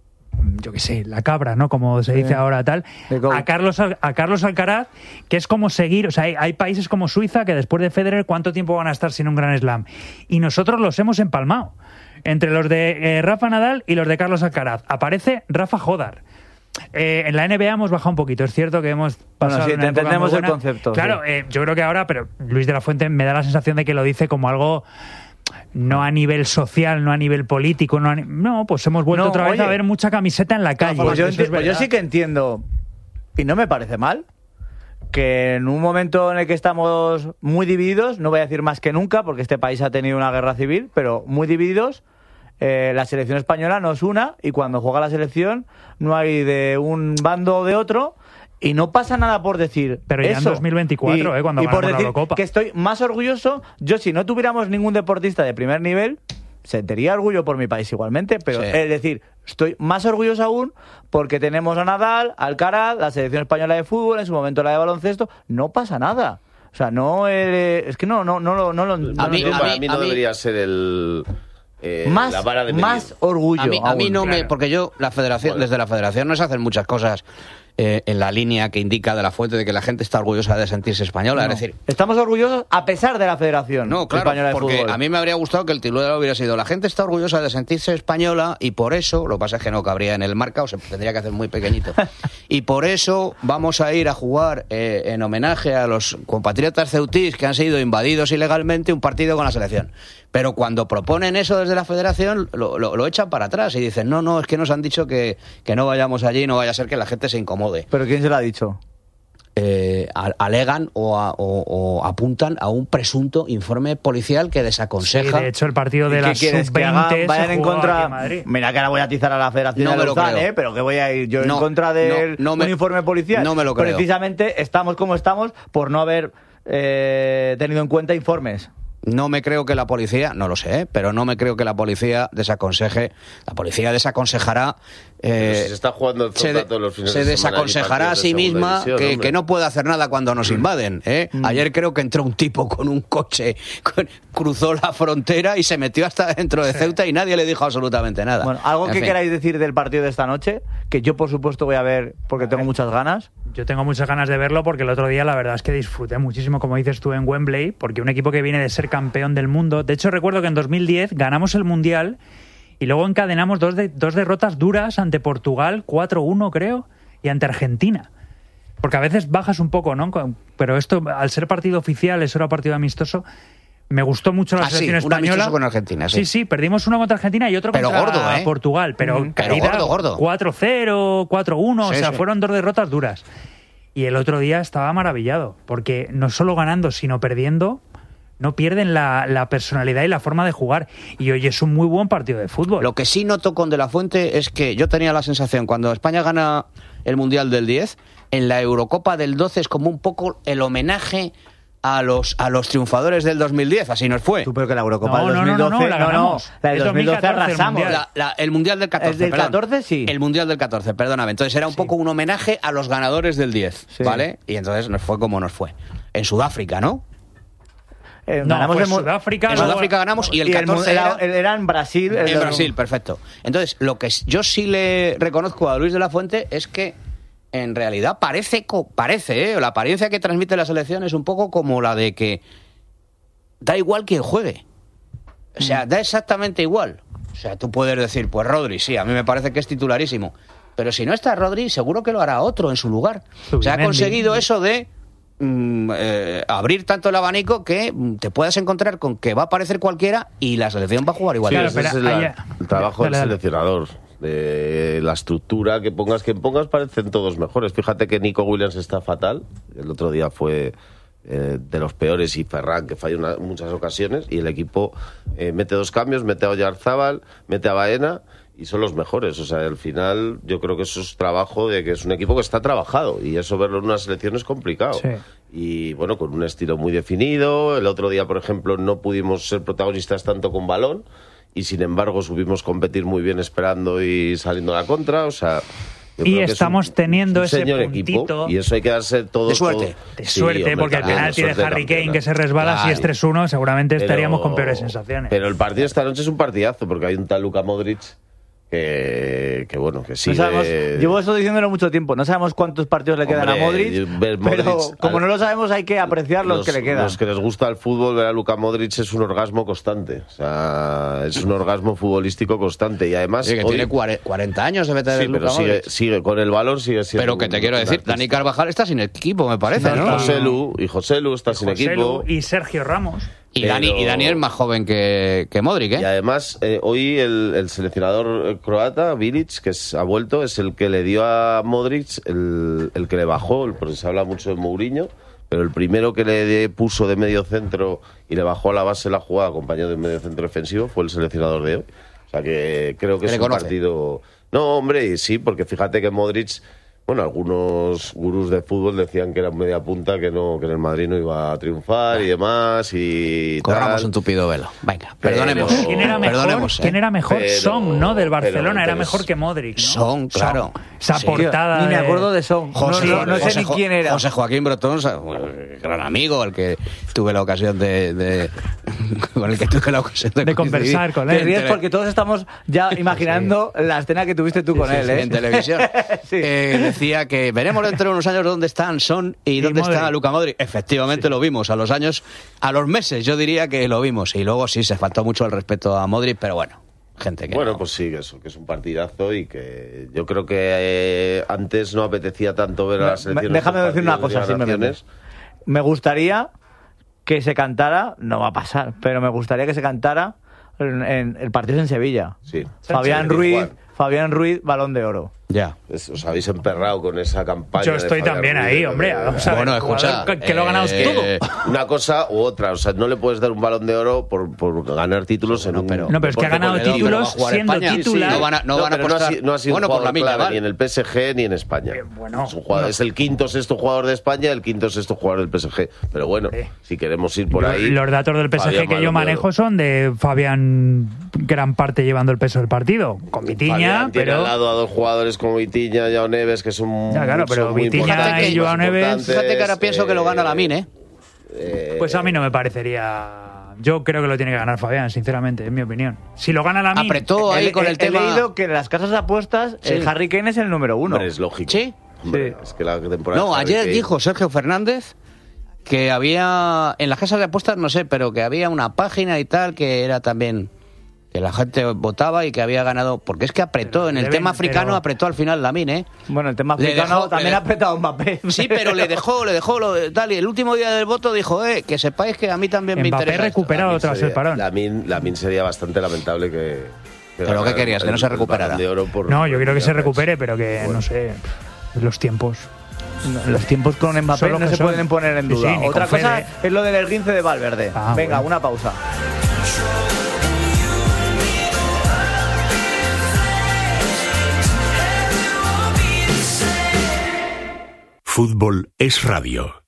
yo qué sé, la cabra, ¿no? Como se dice Sí. ahora tal, The goat. a Carlos, Al- a Carlos Alcaraz, que es como seguir, o sea, hay, hay países como Suiza que después de Federer, ¿cuánto tiempo van a estar sin un Grand Slam? Y nosotros los hemos empalmado. Entre los de eh, Rafa Nadal y los de Carlos Alcaraz. Aparece Rafa Jodar. Eh, en la N B A hemos bajado un poquito. Es cierto que hemos pasado. Bueno, sí, una época entendemos muy el buena. concepto. Claro, sí. eh, yo creo que ahora, pero Luis de la Fuente me da la sensación de que lo dice como algo no a nivel social, no a nivel político, no, a ni... no pues hemos vuelto No, otra vez oye, a ver mucha camiseta en la calle. Pues yo, Eso es enti- pues yo verdad. sí que entiendo, y no me parece mal, que en un momento en el que estamos muy divididos, no voy a decir más que nunca, porque este país ha tenido una guerra civil, pero muy divididos, eh, la selección española nos una, y cuando juega la selección no hay de un bando o de otro, y no pasa nada por decir Pero ya en eso. dos mil veinticuatro, y, eh, cuando y por ganamos la decir Eurocopa. que estoy más orgulloso. Yo, si no tuviéramos ningún deportista de primer nivel, sentiría orgullo por mi país igualmente, pero Sí. es decir, estoy más orgulloso aún porque tenemos a Nadal, Alcaraz, la selección española de fútbol, en su momento la de baloncesto, no pasa nada. O sea, no eh, es que no no no lo no, lo- no A lo mí, entiendo. para mí no a mí- debería ser el... eh, más, la vara de medir. más orgullo. A mí, a mí aún. no me... claro. Porque yo, la federación, Bueno. desde la federación no se hacen muchas cosas eh, en la línea que indica de la Fuente de que la gente está orgullosa de sentirse española. No. Es decir, Estamos orgullosos a pesar de la Federación no, claro, Española de porque Fútbol. a mí me habría gustado que el titular hubiera sido la gente está orgullosa de sentirse española y por eso, lo que pasa es que no cabría en el marca o se tendría que hacer muy pequeñito, y por eso vamos a ir a jugar eh, en homenaje a los compatriotas ceutís que han sido invadidos ilegalmente un partido con la selección. Pero cuando proponen eso desde la federación lo, lo, lo echan para atrás y dicen no, no, es que nos han dicho que, que no vayamos allí, no vaya a ser que la gente se incomode. ¿Pero quién se lo ha dicho? Eh, a- alegan o, a- o- o apuntan a un presunto informe policial que Sí, desaconseja. de hecho, el partido de ¿Y qué las quieres? sub Que hagan- veinte vayan se en jugaba contra. aquí en Madrid. Mira que ahora voy a atizar a la Federación No de me lo Lausanne, creo. ¿eh? Pero que voy a ir yo No, en contra de no, no me- un informe policial. no me lo creo. Precisamente estamos como estamos por no haber eh, tenido en cuenta informes. No me creo que la policía, no lo sé, ¿eh? Pero no me creo que la policía desaconseje. La policía desaconsejará. Pero eh, si se está jugando el se, Zota de- todos los fines se de semana y desaconsejará a partidos de sí segunda misma división, que, hombre. que no puede hacer nada cuando nos invaden. ¿eh? Mm. Ayer creo que entró un tipo con un coche, con- cruzó la frontera y se metió hasta dentro de Ceuta y nadie le dijo absolutamente nada. Bueno, algo En que fin. queráis decir del partido de esta noche, que yo por supuesto voy a ver porque tengo muchas ganas. Yo tengo muchas ganas de verlo porque el otro día la verdad es que disfruté muchísimo, como dices tú, en Wembley, porque un equipo que viene de ser campeón del mundo. De hecho, recuerdo que en dos mil diez ganamos el Mundial y luego encadenamos dos, de, dos derrotas duras ante Portugal, cuatro uno creo, y ante Argentina. Porque a veces bajas un poco, ¿no? Con- Pero esto, al ser partido oficial, eso era partido amistoso. Me gustó mucho la Ah, sí, selección un amistoso española. con Argentina, sí. Sí, sí, perdimos uno contra Argentina y otro Pero contra gordo, ¿eh? Portugal. Pero, Mm, pero caída gordo, gordo. cuatro cero, cuatro uno, Sí, o sea, sí. fueron dos derrotas duras. Y el otro día estaba maravillado, porque no solo ganando, sino perdiendo, no pierden la, la personalidad y la forma de jugar. Y hoy es un muy buen partido de fútbol. Lo que sí noto con De la Fuente es que yo tenía la sensación, cuando España gana el Mundial del diez, en la Eurocopa del doce es como un poco el homenaje a los a los triunfadores del dos mil diez, así nos fue. Tú, pero que la Eurocopa No, del no, no, dos mil doce, no, la ganamos. la del Es dos mil doce dos mil catorce el arrasamos. Mundial. La- la- el Mundial del catorce, El del perdón. catorce, sí. El Mundial del catorce, perdóname. Entonces era un poco un homenaje a los ganadores del diez, Sí. ¿vale? Y entonces nos fue como nos fue. En Sudáfrica, ¿no? Eh, No, ganamos fue el mu- Sudáfrica, En luego- Sudáfrica ganamos y el mu- catorce era, era... era en Brasil. el En del- Brasil, perfecto. Entonces, lo que s- yo sí le reconozco a Luis de la Fuente es que en realidad parece, co- parece, ¿eh? La apariencia que transmite la selección es un poco como la de que da igual quien juegue. O sea, da exactamente igual. O sea, tú puedes decir, pues Rodri, sí, a mí me parece que es titularísimo. Pero si no está Rodri, seguro que lo hará otro en su lugar. Se ha Zubimendi. conseguido eso de mm, eh, abrir tanto el abanico que mm, te puedas encontrar con que va a aparecer cualquiera y la selección va a jugar igual. Sí, Claro, ese pero es la- allá- el trabajo Dale, del dale. seleccionador. De la estructura que pongas, que pongas, parecen todos mejores. Fíjate que Nico Williams está fatal. El otro día fue eh, de los peores y Ferran, que falló en muchas ocasiones. Y el equipo eh, mete dos cambios, mete a Oyarzábal, mete a Baena y son los mejores. O sea, al final yo creo que eso es trabajo de que es un equipo que está trabajado y eso verlo en una selección es complicado. Sí. Y bueno, con un estilo muy definido. El otro día, por ejemplo, no pudimos ser protagonistas tanto con balón y sin embargo supimos competir muy bien esperando y saliendo a la contra. O sea, yo Y creo que es estamos un- teniendo un ese señor puntito equipo y eso hay que darse todo de suerte. todo- De Sí, suerte, hombre, porque el claro, penalti de suerte Harry Kane campeona. que se resbala, si es Claro. tres uno, seguramente Pero- estaríamos con peores sensaciones. Pero el partido esta noche es un partidazo porque hay un tal Luka Modric Que, que bueno, que sí. No sabemos, llevo eso diciéndolo mucho tiempo. No sabemos cuántos partidos le quedan Hombre, a Modric, ver pero Modric, como al- no lo sabemos hay que apreciar los, los que le quedan. Los que les gusta el fútbol, ver a Luka Modric es un orgasmo constante. O sea, es un orgasmo futbolístico constante. Y además. Sí, que hoy- tiene cuarenta años debe tener Sí, Luka pero sigue, Modric. sigue con el balón, sigue siendo. Pero que te un- quiero un decir, artista. Dani Carvajal está sin equipo, me parece, Y ¿no? José Lu, y José Lu está sin José equipo. Lu y Sergio Ramos. Y, Dani, y Dani es más joven que, que Modric, ¿eh? Y además, eh, hoy el, el seleccionador eh, croata, Bilic, que es- ha vuelto, es el que le dio a Modric, el, el que le bajó, porque se habla mucho de Mourinho, pero el primero que le de- puso de medio centro y le bajó a la base la jugada, acompañado de medio centro defensivo, fue el seleccionador de hoy. O sea que creo que ¿Que es le un conoce? partido... No, hombre, sí, porque fíjate que Modric... Bueno, algunos gurús de fútbol decían que era un media punta, que no, que en el Madrid no iba a triunfar y demás y Corramos tal. un tupido velo. Venga, Pero- perdonemos. ¿Quién era mejor? Perdonemos, ¿eh? ¿Quién era mejor? Pero- Son, ¿no? Del Barcelona pero- era pero mejor es- que Modric, ¿no? Son, claro. Esa Sí. portada. Ni me acuerdo de Son. José, no, no, no sé José ni Jo- quién era. José Joaquín Brotón, sa- gran amigo, al que tuve la ocasión de, de- con el que tuve la ocasión de, De conversar coincidir. con Te él. ríes porque todos estamos ya imaginando la escena que tuviste tú con Sí, él, sí, ¿eh? en televisión. Sí. Eh, decía que veremos dentro de unos años dónde están Son y, Y dónde está Modric. Luka Modric. Efectivamente lo vimos a los años, a los meses yo diría que lo vimos. Y luego sí, se faltó mucho el respeto a Modric, pero bueno, gente que Bueno, no. pues sí, que eso, que es un partidazo y que yo creo que eh, antes no apetecía tanto ver a la selección. Déjame en estos decir una partidos de cosa, Liga de simplemente. Naciones. Me gustaría que se cantara, no va a pasar, pero me gustaría que se cantara en, en el partido en Sevilla. Sí. Fabián Sí, Ruiz, Juan. Fabián Ruiz, Balón de Oro. Ya. Es- os habéis emperrado con esa campaña. Yo de estoy Fabián también Ruiz, ahí, de- hombre. de- Vamos a ver, Bueno, jugador escucha, Que, que lo ha ganado eh, todo. Una cosa u otra, o sea, no le puedes dar un balón de oro por, por ganar títulos en un. pero- No, pero es que ha deporte ganado con el- títulos pero va a jugar siendo España. titular. Sí, sí. No van a- no van a pero no ha, apostar. si- no ha sido Bueno, un por jugador Lamine clave Yamal. ni en el P S G ni en España. bueno, es, un jugador- no. es el quinto sexto jugador de España, el quinto sexto jugador del P S G. Pero bueno, si queremos ir por Yo- ahí. Los datos del P S G Fabián que yo Balón de manejo Oro. son de Fabián, gran parte llevando el peso del partido. Con Vitinha, Fabián tiene al pero. lado a dos jugadores como Vitinha y Joao Neves, que son. Ya, claro, pero son muy Vitinha importantes, y Joao más Neves- importantes, Fíjate que ahora pienso que lo gana eh, Lamine, ¿eh? eh, Pues a mí no me parecería. Yo creo que lo tiene que ganar Fabián, sinceramente, en mi opinión. Si lo gana Lamine. Apretó ahí He- con he- el tema. He leído que en las casas de apuestas Sí. el Harry Kane es el número uno. Hombre, es lógico. ¿Sí? Hombre, es que la temporada. No, de Harry ayer Kane- dijo Sergio Fernández que había, en las casas de apuestas no sé, pero que había una página y tal que era también, que la gente votaba y que había ganado, porque es que apretó, en el deben- tema africano pero- apretó al final Lamine, ¿eh? Bueno, el tema Le africano dejó- también le- ha apretado Mbappé. Sí, pero le dejó, le dejó lo, tal, y el último día del voto dijo, eh, que sepáis que a mí también me Mbappé interesa esto. recuperado Lamine tras el sería- parón. Lamine, Lamine sería bastante lamentable que. que ¿Pero ganara qué querías? el- ¿Que no se el recuperara? Balón de Oro por- No, yo quiero que se por- recupere, pero que, Bueno. no sé, los tiempos. Los tiempos con Mbappé Son lo no que se son. pueden poner en Sí, duda. sí, ni Otra con cosa Fede. es lo del esguince de Valverde. Ah, Venga, bueno. una pausa. Fútbol es radio.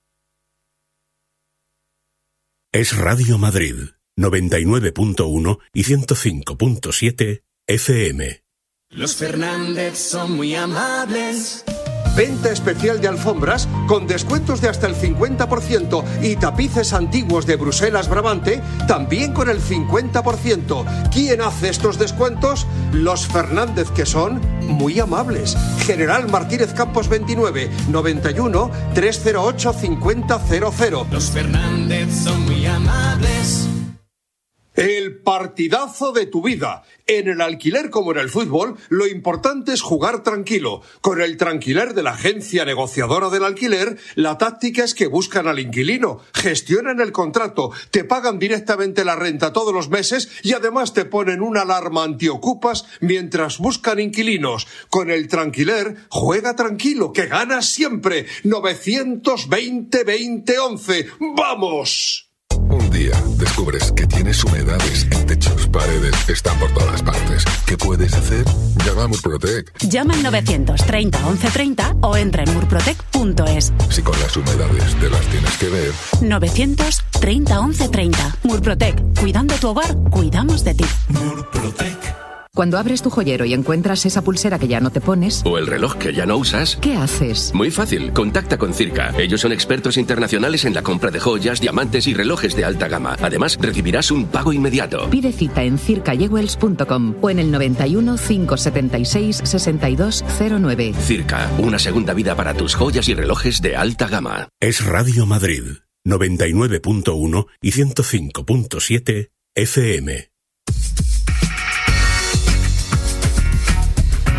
Es Radio Madrid, noventa y nueve punto uno y ciento cinco punto siete F M. Los Fernández son muy amables. Venta especial de alfombras con descuentos de hasta el cincuenta por ciento y tapices antiguos de Bruselas Brabante también con el cincuenta por ciento. ¿Quién hace estos descuentos? Los Fernández, que son muy amables. General Martínez Campos veintinueve, noventa y uno, trescientos ocho, cincuenta cero cero. Los Fernández son muy amables. El partidazo de tu vida. En el alquiler como en el fútbol, lo importante es jugar tranquilo. Con el Tranquiler de la agencia negociadora del alquiler, la táctica es que buscan al inquilino, gestionan el contrato, te pagan directamente la renta todos los meses y además te ponen una alarma antiocupas mientras buscan inquilinos. Con el Tranquiler, juega tranquilo, que ganas siempre. novecientos veinte, veinte, once. ¡Vamos! Un día descubres que tienes humedades en techos, paredes, están por todas partes. ¿Qué puedes hacer? Llama a Murprotec. Llama al novecientos treinta once treinta o entra en murprotec punto es. Si con las humedades te las tienes que ver. novecientos treinta once treinta. Murprotec. Cuidando tu hogar, cuidamos de ti. Murprotec. Cuando abres tu joyero y encuentras esa pulsera que ya no te pones... ¿O el reloj que ya no usas? ¿Qué haces? Muy fácil, contacta con Circa. Ellos son expertos internacionales en la compra de joyas, diamantes y relojes de alta gama. Además, recibirás un pago inmediato. Pide cita en circa jewels punto com o en el noventa y uno, cinco setenta y seis, sesenta y dos cero nueve. Circa, una segunda vida para tus joyas y relojes de alta gama. Es Radio Madrid, noventa y nueve punto uno y ciento cinco punto siete F M.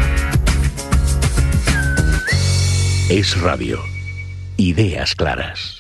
Es Radio. Ideas claras.